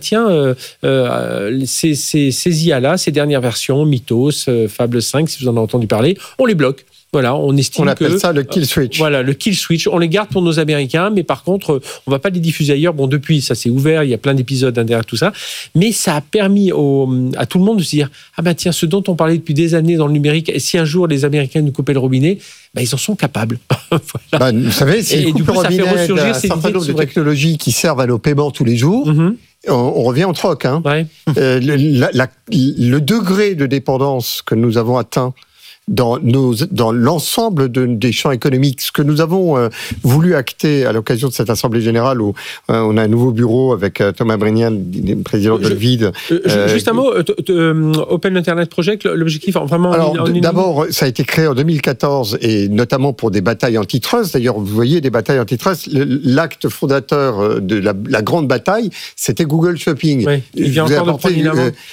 ces IA-là, ces dernières versions, Mythos, Fable 5, si vous en avez entendu parler, on les bloque. Voilà, on estime on appelle ça le kill switch. Voilà, le kill switch. On les garde pour nos Américains, mais par contre, on va pas les diffuser ailleurs. Bon, depuis, ça s'est ouvert, il y a plein d'épisodes derrière tout ça. Mais ça a permis à tout le monde de se dire, ce dont on parlait depuis des années dans le numérique, et si un jour les Américains nous coupaient le robinet, ils en sont capables. Voilà. Vous savez, si on coupe le robinet d'un certain nombre de technologies qui servent à nos paiements tous les jours, on revient au troc. Hein. Ouais. Le degré de dépendance que nous avons atteint dans l'ensemble des champs économiques. Ce que nous avons voulu acter à l'occasion de cette Assemblée générale où on a un nouveau bureau avec Thomas Brignan, président de Olvid. Juste un mot, Open Internet Project, l'objectif vraiment... Alors, d'abord, ça a été créé en 2014 et notamment pour des batailles antitrust. D'ailleurs, vous voyez, des batailles antitrust, l'acte fondateur de la grande bataille, c'était Google Shopping. Oui, il vient encore de prendre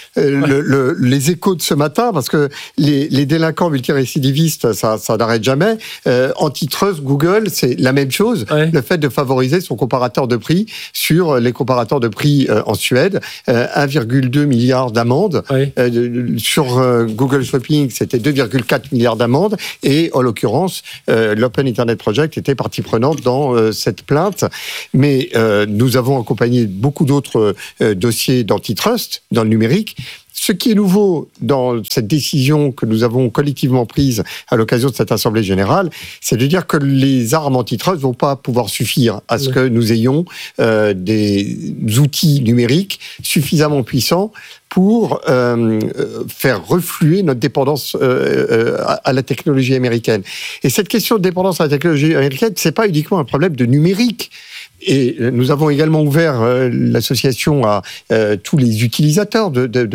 les échos de ce matin, parce que les délinquants multirécidivistes, ça n'arrête jamais. Antitrust, Google, c'est la même chose. Ouais. Le fait de favoriser son comparateur de prix sur les comparateurs de prix en Suède, 1,2 milliard d'amendes. Ouais. Sur Google Shopping, c'était 2,4 milliards d'amendes. Et en l'occurrence, l'Open Internet Project était partie prenante dans cette plainte. Mais nous avons accompagné beaucoup d'autres dossiers d'antitrust dans le numérique. Ce qui est nouveau dans cette décision que nous avons collectivement prise à l'occasion de cette Assemblée générale, c'est de dire que les armes antitrust ne vont pas pouvoir suffire à ce que nous ayons des outils numériques suffisamment puissants pour faire refluer notre dépendance à la technologie américaine. Et cette question de dépendance à la technologie américaine, c'est pas uniquement un problème de numérique. Et nous avons également ouvert l'association à tous les utilisateurs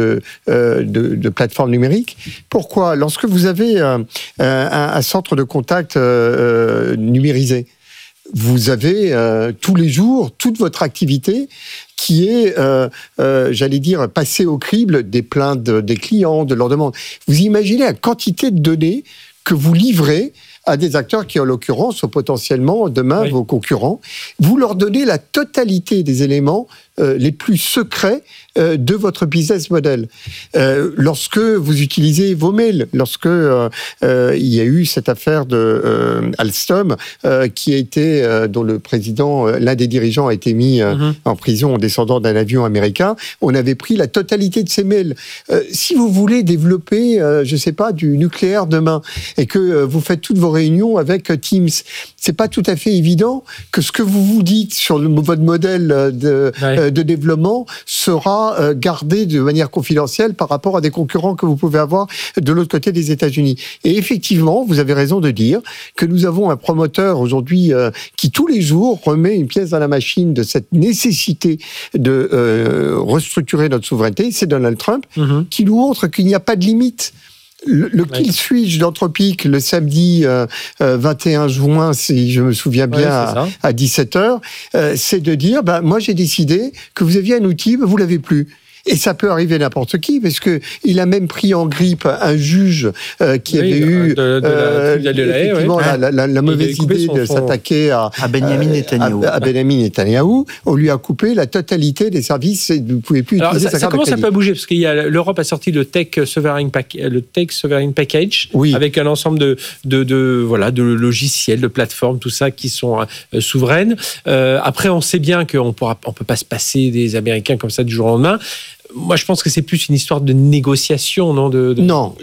de plateformes numériques. Pourquoi ? Lorsque vous avez un centre de contact numérisé, vous avez tous les jours toute votre activité qui est, j'allais dire, passée au crible des plaintes des clients, de leurs demandes. Vous imaginez la quantité de données que vous livrez à des acteurs qui, en l'occurrence, sont potentiellement demain vos concurrents. Vous leur donnez la totalité des éléments les plus secrets de votre business model. Lorsque vous utilisez vos mails, lorsque il y a eu cette affaire de Alstom qui a été, dont le président, l'un des dirigeants a été mis en prison en descendant d'un avion américain, on avait pris la totalité de ces mails. Si vous voulez développer, je sais pas, du nucléaire demain et que vous faites toutes vos réunions avec Teams, c'est pas tout à fait évident que ce que vous vous dites sur votre modèle de développement sera gardé de manière confidentielle par rapport à des concurrents que vous pouvez avoir de l'autre côté des États-Unis. Et effectivement, vous avez raison de dire que nous avons un promoteur aujourd'hui qui tous les jours remet une pièce dans la machine de cette nécessité de restructurer notre souveraineté. C'est Donald Trump qui nous montre qu'il n'y a pas de limite. Le kill switch d'Anthropic le samedi 21 juin, si je me souviens bien, à 17h, c'est de dire, moi j'ai décidé que vous aviez un outil, mais vous l'avez plus. Et ça peut arriver n'importe qui, parce que il a même pris en grippe un juge qui avait eu effectivement la mauvaise idée de s'attaquer à Benyamin Netanyahou. À Benyamin Netanyahou. On lui a coupé la totalité des services. Vous ne pouvez plus utiliser sa carte de crédit. Ça commence un peu à bouger, parce que l'Europe a sorti le Tech Sovereign Package, avec un ensemble de logiciels, de plateformes, tout ça, qui sont souveraines. Après, on sait bien qu'on peut pas se passer des Américains comme ça du jour au lendemain. Moi, je pense que c'est plus une histoire de négociation, non Non,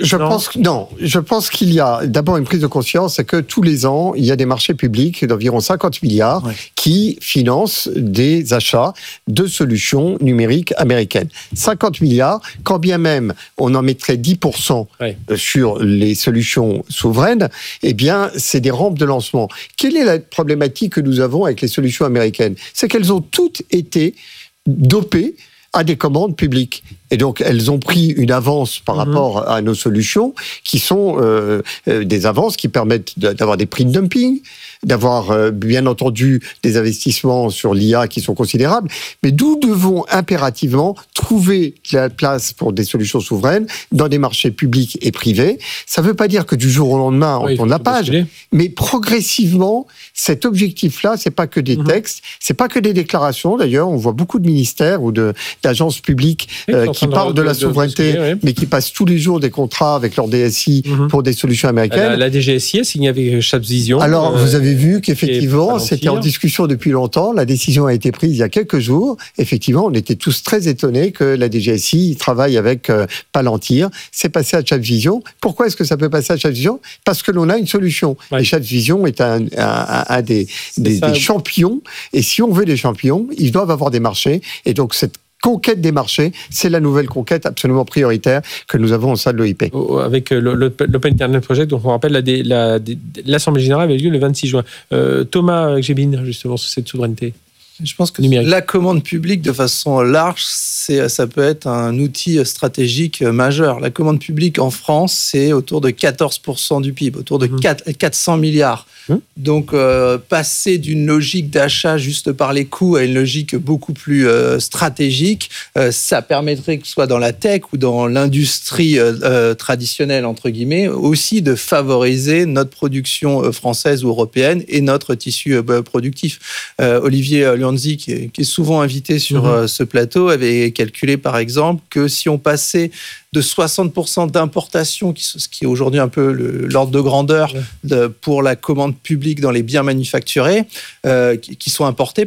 je pense qu'il y a d'abord une prise de conscience, c'est que tous les ans, il y a des marchés publics d'environ 50 milliards qui financent des achats de solutions numériques américaines. 50 milliards, quand bien même on en mettrait 10% sur les solutions souveraines, eh bien, c'est des rampes de lancement. Quelle est la problématique que nous avons avec les solutions américaines ? C'est qu'elles ont toutes été dopées à des commandes publiques. Et donc, elles ont pris une avance par rapport à nos solutions, qui sont des avances qui permettent d'avoir des prix de dumping, d'avoir, bien entendu, des investissements sur l'IA qui sont considérables, mais nous devons impérativement trouver la place pour des solutions souveraines dans des marchés publics et privés. Ça ne veut pas dire que du jour au lendemain, on tourne la page, mais progressivement, cet objectif-là, c'est pas que des textes, c'est pas que des déclarations. D'ailleurs, on voit beaucoup de ministères ou d'agences publiques qui parlent de la souveraineté, mais qui passent tous les jours des contrats avec leur DSI pour des solutions américaines. La DGSI a signé avec Chabvision. Alors, vous avez vu qu'effectivement, c'était en discussion depuis longtemps. La décision a été prise il y a quelques jours. Effectivement, on était tous très étonnés que la DGSI travaille avec Palantir. C'est passé à Chabvision. Pourquoi est-ce que ça peut passer à Chabvision ? Parce que l'on a une solution. Et Chabvision est un des champions. Et si on veut des champions, ils doivent avoir des marchés. Et donc, cette conquête des marchés, c'est la nouvelle conquête absolument prioritaire que nous avons au sein de l'OIP. Avec l'Open Internet Project, donc on rappelle, l'Assemblée Générale avait lieu le 26 juin. Thomas Gbin, justement, sur cette souveraineté. Je pense que numérique. La commande publique, de façon large, ça peut être un outil stratégique majeur. La commande publique en France, c'est autour de 14% du PIB, autour de 400 milliards. Donc, passer d'une logique d'achat juste par les coûts à une logique beaucoup plus stratégique, ça permettrait, que ce soit dans la tech ou dans l'industrie traditionnelle, entre guillemets, aussi de favoriser notre production française ou européenne et notre tissu productif. Olivier Luanzi, qui est souvent invité sur ce plateau, avait calculé, par exemple, que si on passait de 60% d'importation, ce qui est aujourd'hui un peu l'ordre de grandeur pour la commande publique dans les biens manufacturés, qui sont importés,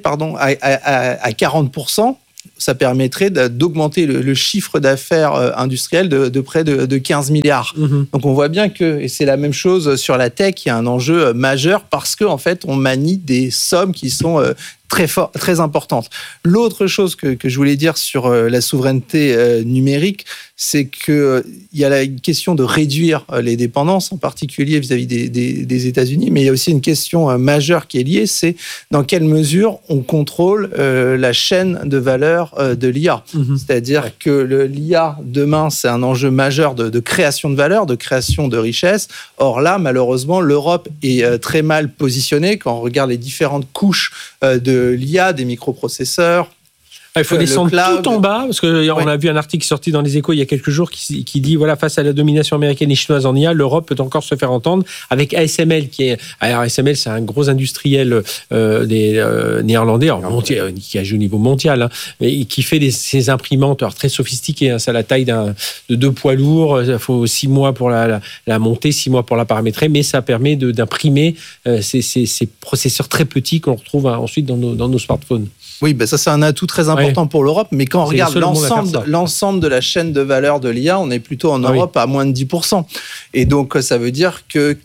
à 40%, ça permettrait d'augmenter le chiffre d'affaires industriel de près de 15 milliards. Donc on voit bien que, et c'est la même chose sur la tech, il y a un enjeu majeur parce qu'en fait, on manie des sommes qui sont très importante. L'autre chose que je voulais dire sur la souveraineté numérique, c'est qu'il y a une question de réduire les dépendances, en particulier vis-à-vis des États-Unis, mais il y a aussi une question majeure qui est liée, c'est dans quelle mesure on contrôle la chaîne de valeur de l'IA. C'est-à-dire que l'IA, demain, c'est un enjeu majeur de création de valeur, de création de richesse. Or là, malheureusement, l'Europe est très mal positionnée quand on regarde les différentes couches de l'IA, des microprocesseurs. Il faut descendre tout en bas, parce qu'on a vu un article sorti dans les Échos il y a quelques jours qui dit, voilà, face à la domination américaine et chinoise en IA, l'Europe peut encore se faire entendre avec ASML, alors ASML, c'est un gros industriel des néerlandais, qui agit au niveau mondial, et qui fait ces imprimantes très sophistiquées, c'est à la taille de 2 poids lourds, il faut 6 mois pour la monter, 6 mois pour la paramétrer, mais ça permet d'imprimer ces processeurs très petits qu'on retrouve ensuite dans nos smartphones. Oui, ça c'est un atout très important pour l'Europe, mais quand on regarde l'ensemble de la chaîne de valeur de l'IA, on est plutôt en Europe à moins de 10%. Et donc ça veut dire que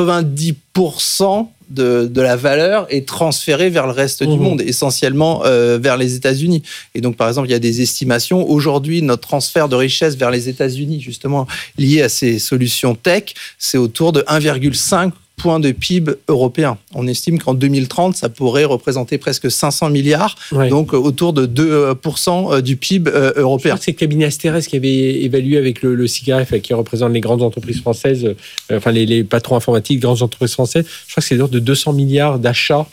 90% de la valeur est transférée vers le reste du monde, essentiellement vers les États-Unis. Et donc, par exemple, il y a des estimations. Aujourd'hui, notre transfert de richesse vers les États-Unis, justement, lié à ces solutions tech, c'est autour de 1,5 point de PIB européen. On estime qu'en 2030, ça pourrait représenter presque 500 milliards, donc autour de 2% du PIB européen. Je crois que c'est le cabinet Asterès qui avait évalué avec le CIGRF, qui représente les grandes entreprises françaises, les patrons informatiques, grandes entreprises françaises. Je crois que c'est l'ordre de 200 milliards d'achats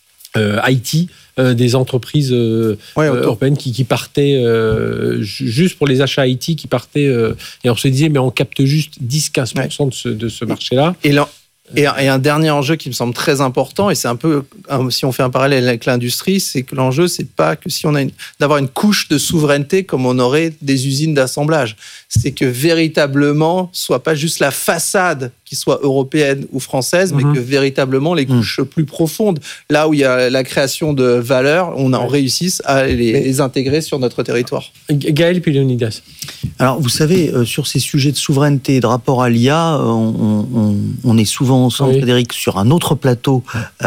IT des entreprises européennes qui partaient juste pour les achats IT qui partaient et on se disait mais on capte juste 10-15% de ce marché-là. Et un dernier enjeu qui me semble très important, et c'est un peu, si on fait un parallèle avec l'industrie, c'est que l'enjeu, c'est pas que si on a d'avoir une couche de souveraineté comme on aurait des usines d'assemblage. C'est que véritablement, soit pas juste la façade qui soit européenne ou française, mais que véritablement les couches plus profondes, là où il y a la création de valeur, on réussisse à les intégrer sur notre territoire. Gaël puis Leonidas. Alors, vous savez, sur ces sujets de souveraineté et de rapport à l'IA, on est souvent ensemble, Frédéric, sur un autre plateau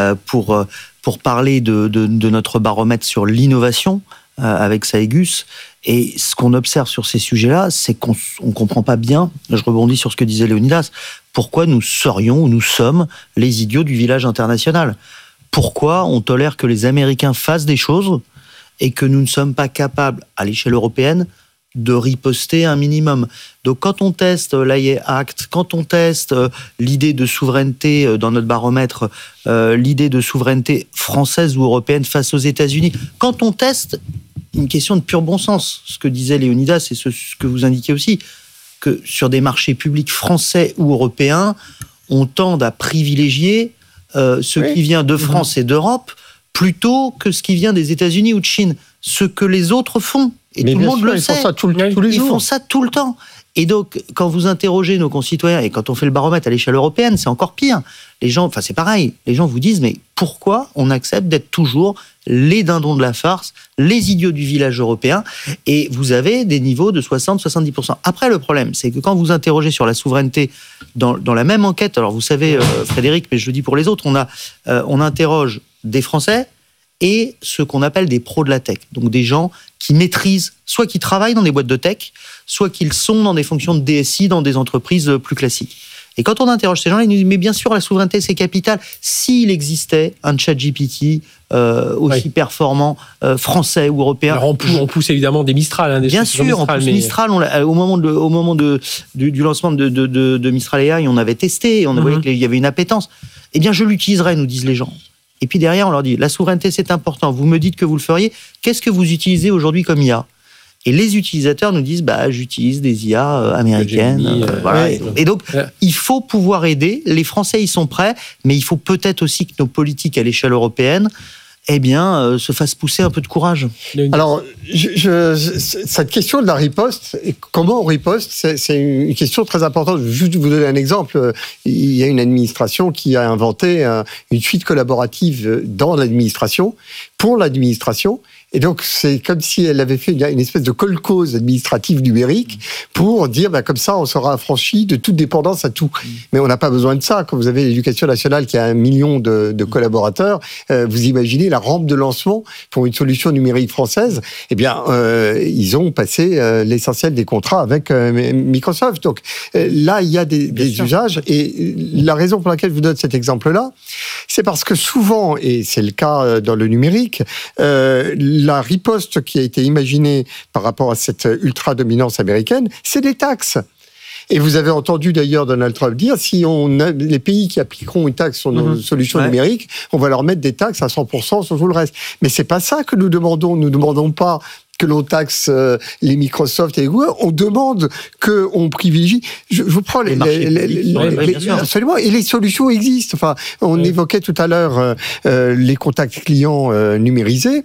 pour parler de notre baromètre sur l'innovation avec Saegus. Et ce qu'on observe sur ces sujets-là, c'est qu'on ne comprend pas bien, je rebondis sur ce que disait Leonidas, pourquoi nous serions ou nous sommes les idiots du village international. Pourquoi on tolère que les Américains fassent des choses et que nous ne sommes pas capables, à l'échelle européenne, de riposter un minimum. Donc quand on teste l'AIA Act, quand on teste l'idée de souveraineté dans notre baromètre, l'idée de souveraineté française ou européenne face aux États-Unis, quand on teste une question de pur bon sens, ce que disait Léonidas et ce que vous indiquiez aussi, que sur des marchés publics français ou européens, on tende à privilégier ce qui vient de France et d'Europe plutôt que ce qui vient des États-Unis ou de Chine. Ce que les autres font. Et tout le monde le sait. Ils font ça tous les jours. Ils font ça tout le temps. Et donc, quand vous interrogez nos concitoyens, et quand on fait le baromètre à l'échelle européenne, c'est encore pire. Les gens, c'est pareil, les gens vous disent, mais pourquoi on accepte d'être toujours les dindons de la farce, les idiots du village européen, et vous avez des niveaux de 60-70%. Après, le problème, c'est que quand vous interrogez sur la souveraineté dans la même enquête, alors vous savez, Frédéric, mais je le dis pour les autres, on interroge des Français et ce qu'on appelle des pros de la tech. Donc des gens qui maîtrisent, soit qui travaillent dans des boîtes de tech, soit qu'ils sont dans des fonctions de DSI dans des entreprises plus classiques. Et quand on interroge ces gens, ils nous disent, mais bien sûr, la souveraineté, c'est capital. S'il existait un ChatGPT aussi performant, français ou européen... Alors on pousse évidemment des Mistral. Hein, bien sûr, Mistral, on pousse Mistral. Au moment du lancement de Mistral AI, on avait testé, on voyait qu'il y avait une appétence. Eh bien, je l'utiliserai, nous disent les gens. Et puis derrière, on leur dit, la souveraineté, c'est important. Vous me dites que vous le feriez. Qu'est-ce que vous utilisez aujourd'hui comme IA ? Et les utilisateurs nous disent, j'utilise des IA américaines. Voilà. Et donc, il faut pouvoir aider. Les Français, ils sont prêts, mais il faut peut-être aussi que nos politiques à l'échelle européenne se fassent pousser un peu de courage. Alors, cette question de la riposte, et comment on riposte, c'est une question très importante. Je vais juste vous donner un exemple. Il y a une administration qui a inventé une suite collaborative dans l'administration, pour l'administration. Et donc, c'est comme si elle avait fait une espèce de call-cause administrative numérique pour dire, comme ça, on sera affranchi de toute dépendance à tout. Mais on n'a pas besoin de ça. Quand vous avez l'Éducation nationale qui a 1 million de collaborateurs, vous imaginez la rampe de lancement pour une solution numérique française. Eh bien, ils ont passé l'essentiel des contrats avec Microsoft. Donc là, il y a des usages. Et la raison pour laquelle je vous donne cet exemple-là, c'est parce que souvent, et c'est le cas dans le numérique, la riposte qui a été imaginée par rapport à cette ultra-dominance américaine, c'est des taxes. Et vous avez entendu d'ailleurs Donald Trump dire, si les pays qui appliqueront une taxe sur nos solutions numériques, on va leur mettre des taxes à 100% sur tout le reste. Mais c'est pas ça que nous demandons. Nous demandons pas que l'on taxe les Microsoft et les Google, on demande qu'on privilégie. Je vous prends les absolument. Et les solutions existent. Enfin, on évoquait tout à l'heure les contacts clients numérisés.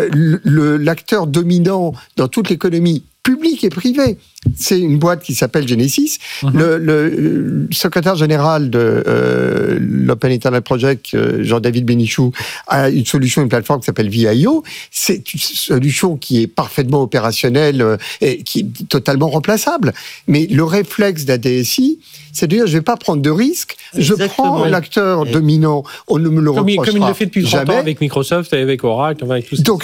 L'acteur dominant dans toute l'économie publique et privée, c'est une boîte qui s'appelle Genesis. Le secrétaire général de l'Open Internet Project, Jean-David Bénichou, a une plateforme qui s'appelle VIO. C'est une solution qui est parfaitement opérationnelle et qui est totalement remplaçable. Mais le réflexe d'un DSI, c'est de dire, je ne vais pas prendre de risques, je prends l'acteur dominant, on ne me le reprochera comme il le fait depuis 30 jamais. Ans avec Microsoft, avec Oracle, avec tout ça. Donc,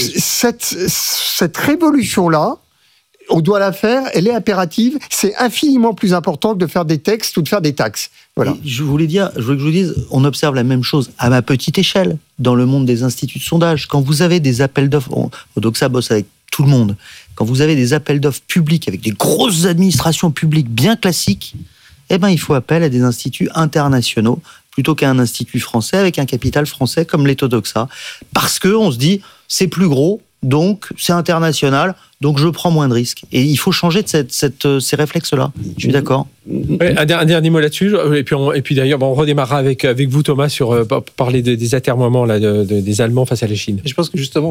cette révolution-là, on doit la faire, elle est impérative, c'est infiniment plus important que de faire des textes ou de faire des taxes. Voilà. Et je voulais que je vous dise, on observe la même chose à ma petite échelle, dans le monde des instituts de sondage. Quand vous avez des appels d'offres, Odoxa bosse avec tout le monde, quand vous avez des appels d'offres publics avec des grosses administrations publiques bien classiques, il faut appel à des instituts internationaux plutôt qu'à un institut français avec un capital français comme l'est Odoxa. Parce qu'on se dit, c'est plus gros, donc c'est international, donc je prends moins de risques. Et il faut changer de ces réflexes-là. Je suis d'accord. Ouais, un dernier mot là-dessus. Et puis d'ailleurs, on redémarrera avec vous, Thomas, sur parler des atermoiements des Allemands face à la Chine. Et je pense que justement,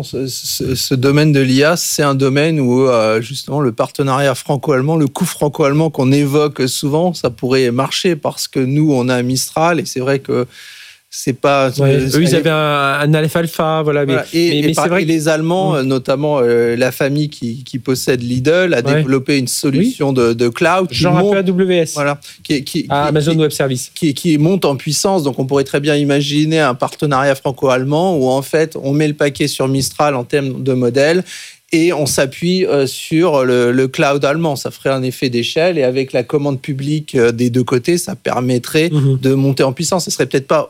ce domaine de l'IA, c'est un domaine où justement le partenariat franco-allemand, le coup franco-allemand qu'on évoque souvent, ça pourrait marcher parce que nous, on a Mistral et c'est vrai que c'est pas. Eux, ils avaient un Aleph Alpha, voilà. Mais c'est vrai que les Allemands, notamment la famille qui possède Lidl, a développé une solution de cloud. Genre un peu AWS. Voilà. Amazon Web Service. Qui monte en puissance. Donc, on pourrait très bien imaginer un partenariat franco-allemand où, en fait, on met le paquet sur Mistral en termes de modèle. Et on s'appuie sur le cloud allemand. Ça ferait un effet d'échelle. Et avec la commande publique des deux côtés, ça permettrait de monter en puissance. Ce serait peut-être pas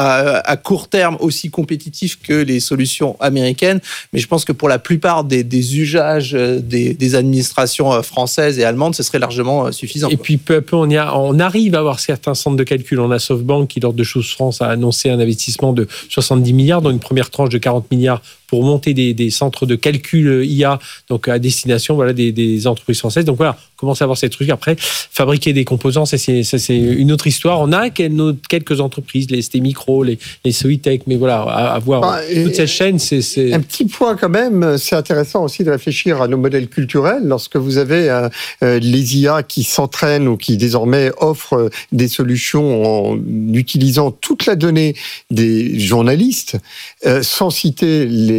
à court terme aussi compétitif que les solutions américaines, mais je pense que pour la plupart des usages des administrations françaises et allemandes, ce serait largement suffisant. Et puis peu à peu, on arrive à avoir certains centres de calcul. On a SoftBank qui, lors de Chose France, a annoncé un investissement de 70 milliards, dans une première tranche de 40 milliards pour monter des centres de calcul IA, donc à destination des entreprises françaises. Donc voilà, on commence à avoir ces trucs. Après, fabriquer des composants, c'est une autre histoire. On a quelques entreprises, les ST Micro, les Soitec, mais voilà, avoir toute cette chaîne, c'est... Un petit point quand même, c'est intéressant aussi de réfléchir à nos modèles culturels. Lorsque vous avez les IA qui s'entraînent ou qui désormais offrent des solutions en utilisant toute la donnée des journalistes, sans citer les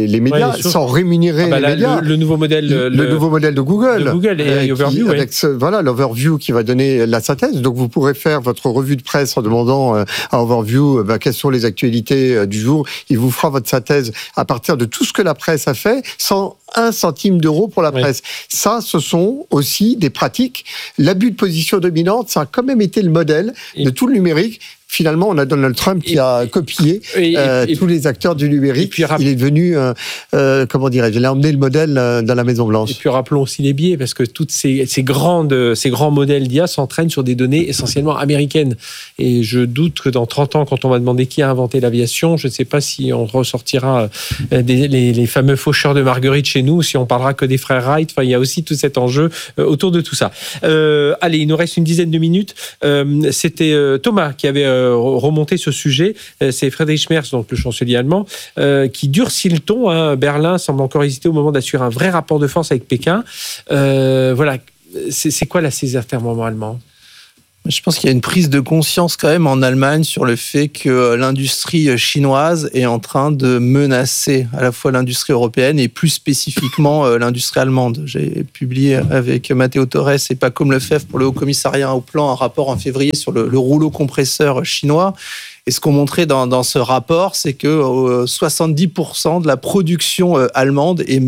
les médias sans rémunérer les médias. Le nouveau modèle, le nouveau modèle de Google. De Google et Overview, avec l'Overview qui va donner la synthèse. Donc vous pourrez faire votre revue de presse en demandant à Overview quelles sont les actualités du jour. Il vous fera votre synthèse à partir de tout ce que la presse a fait, sans 1 centime d'euro pour la presse. Ça, ce sont aussi des pratiques. L'abus de position dominante, ça a quand même été le modèle de tout le numérique. Finalement, on a Donald Trump qui a copié tous les acteurs du numérique. Il est devenu, comment dirais-je, il a emmené le modèle dans la Maison-Blanche. Et puis rappelons aussi les biais, parce que tous ces grands modèles d'IA s'entraînent sur des données essentiellement américaines. Et je doute que dans 30 ans, quand on va demander qui a inventé l'aviation, je ne sais pas si on ressortira les fameux faucheurs de marguerite chez nous, si on parlera que des frères Wright. Enfin, il y a aussi tout cet enjeu autour de tout ça. Allez, il nous reste une dizaine de minutes. C'était Thomas qui avait remonter ce sujet. C'est Friedrich Merz, donc le chancelier allemand, qui durcit le ton. Berlin semble encore hésiter au moment d'assurer un vrai rapport de force avec Pékin. Voilà. C'est quoi la César thermoment allemand ? Je pense qu'il y a une prise de conscience quand même en Allemagne sur le fait que l'industrie chinoise est en train de menacer à la fois l'industrie européenne et plus spécifiquement l'industrie allemande. J'ai publié avec Matteo Torres et Paco Lefebvre pour le Haut Commissariat au Plan un rapport en février sur le rouleau compresseur chinois. Et ce qu'on montrait dans ce rapport, c'est que 70% de la production allemande est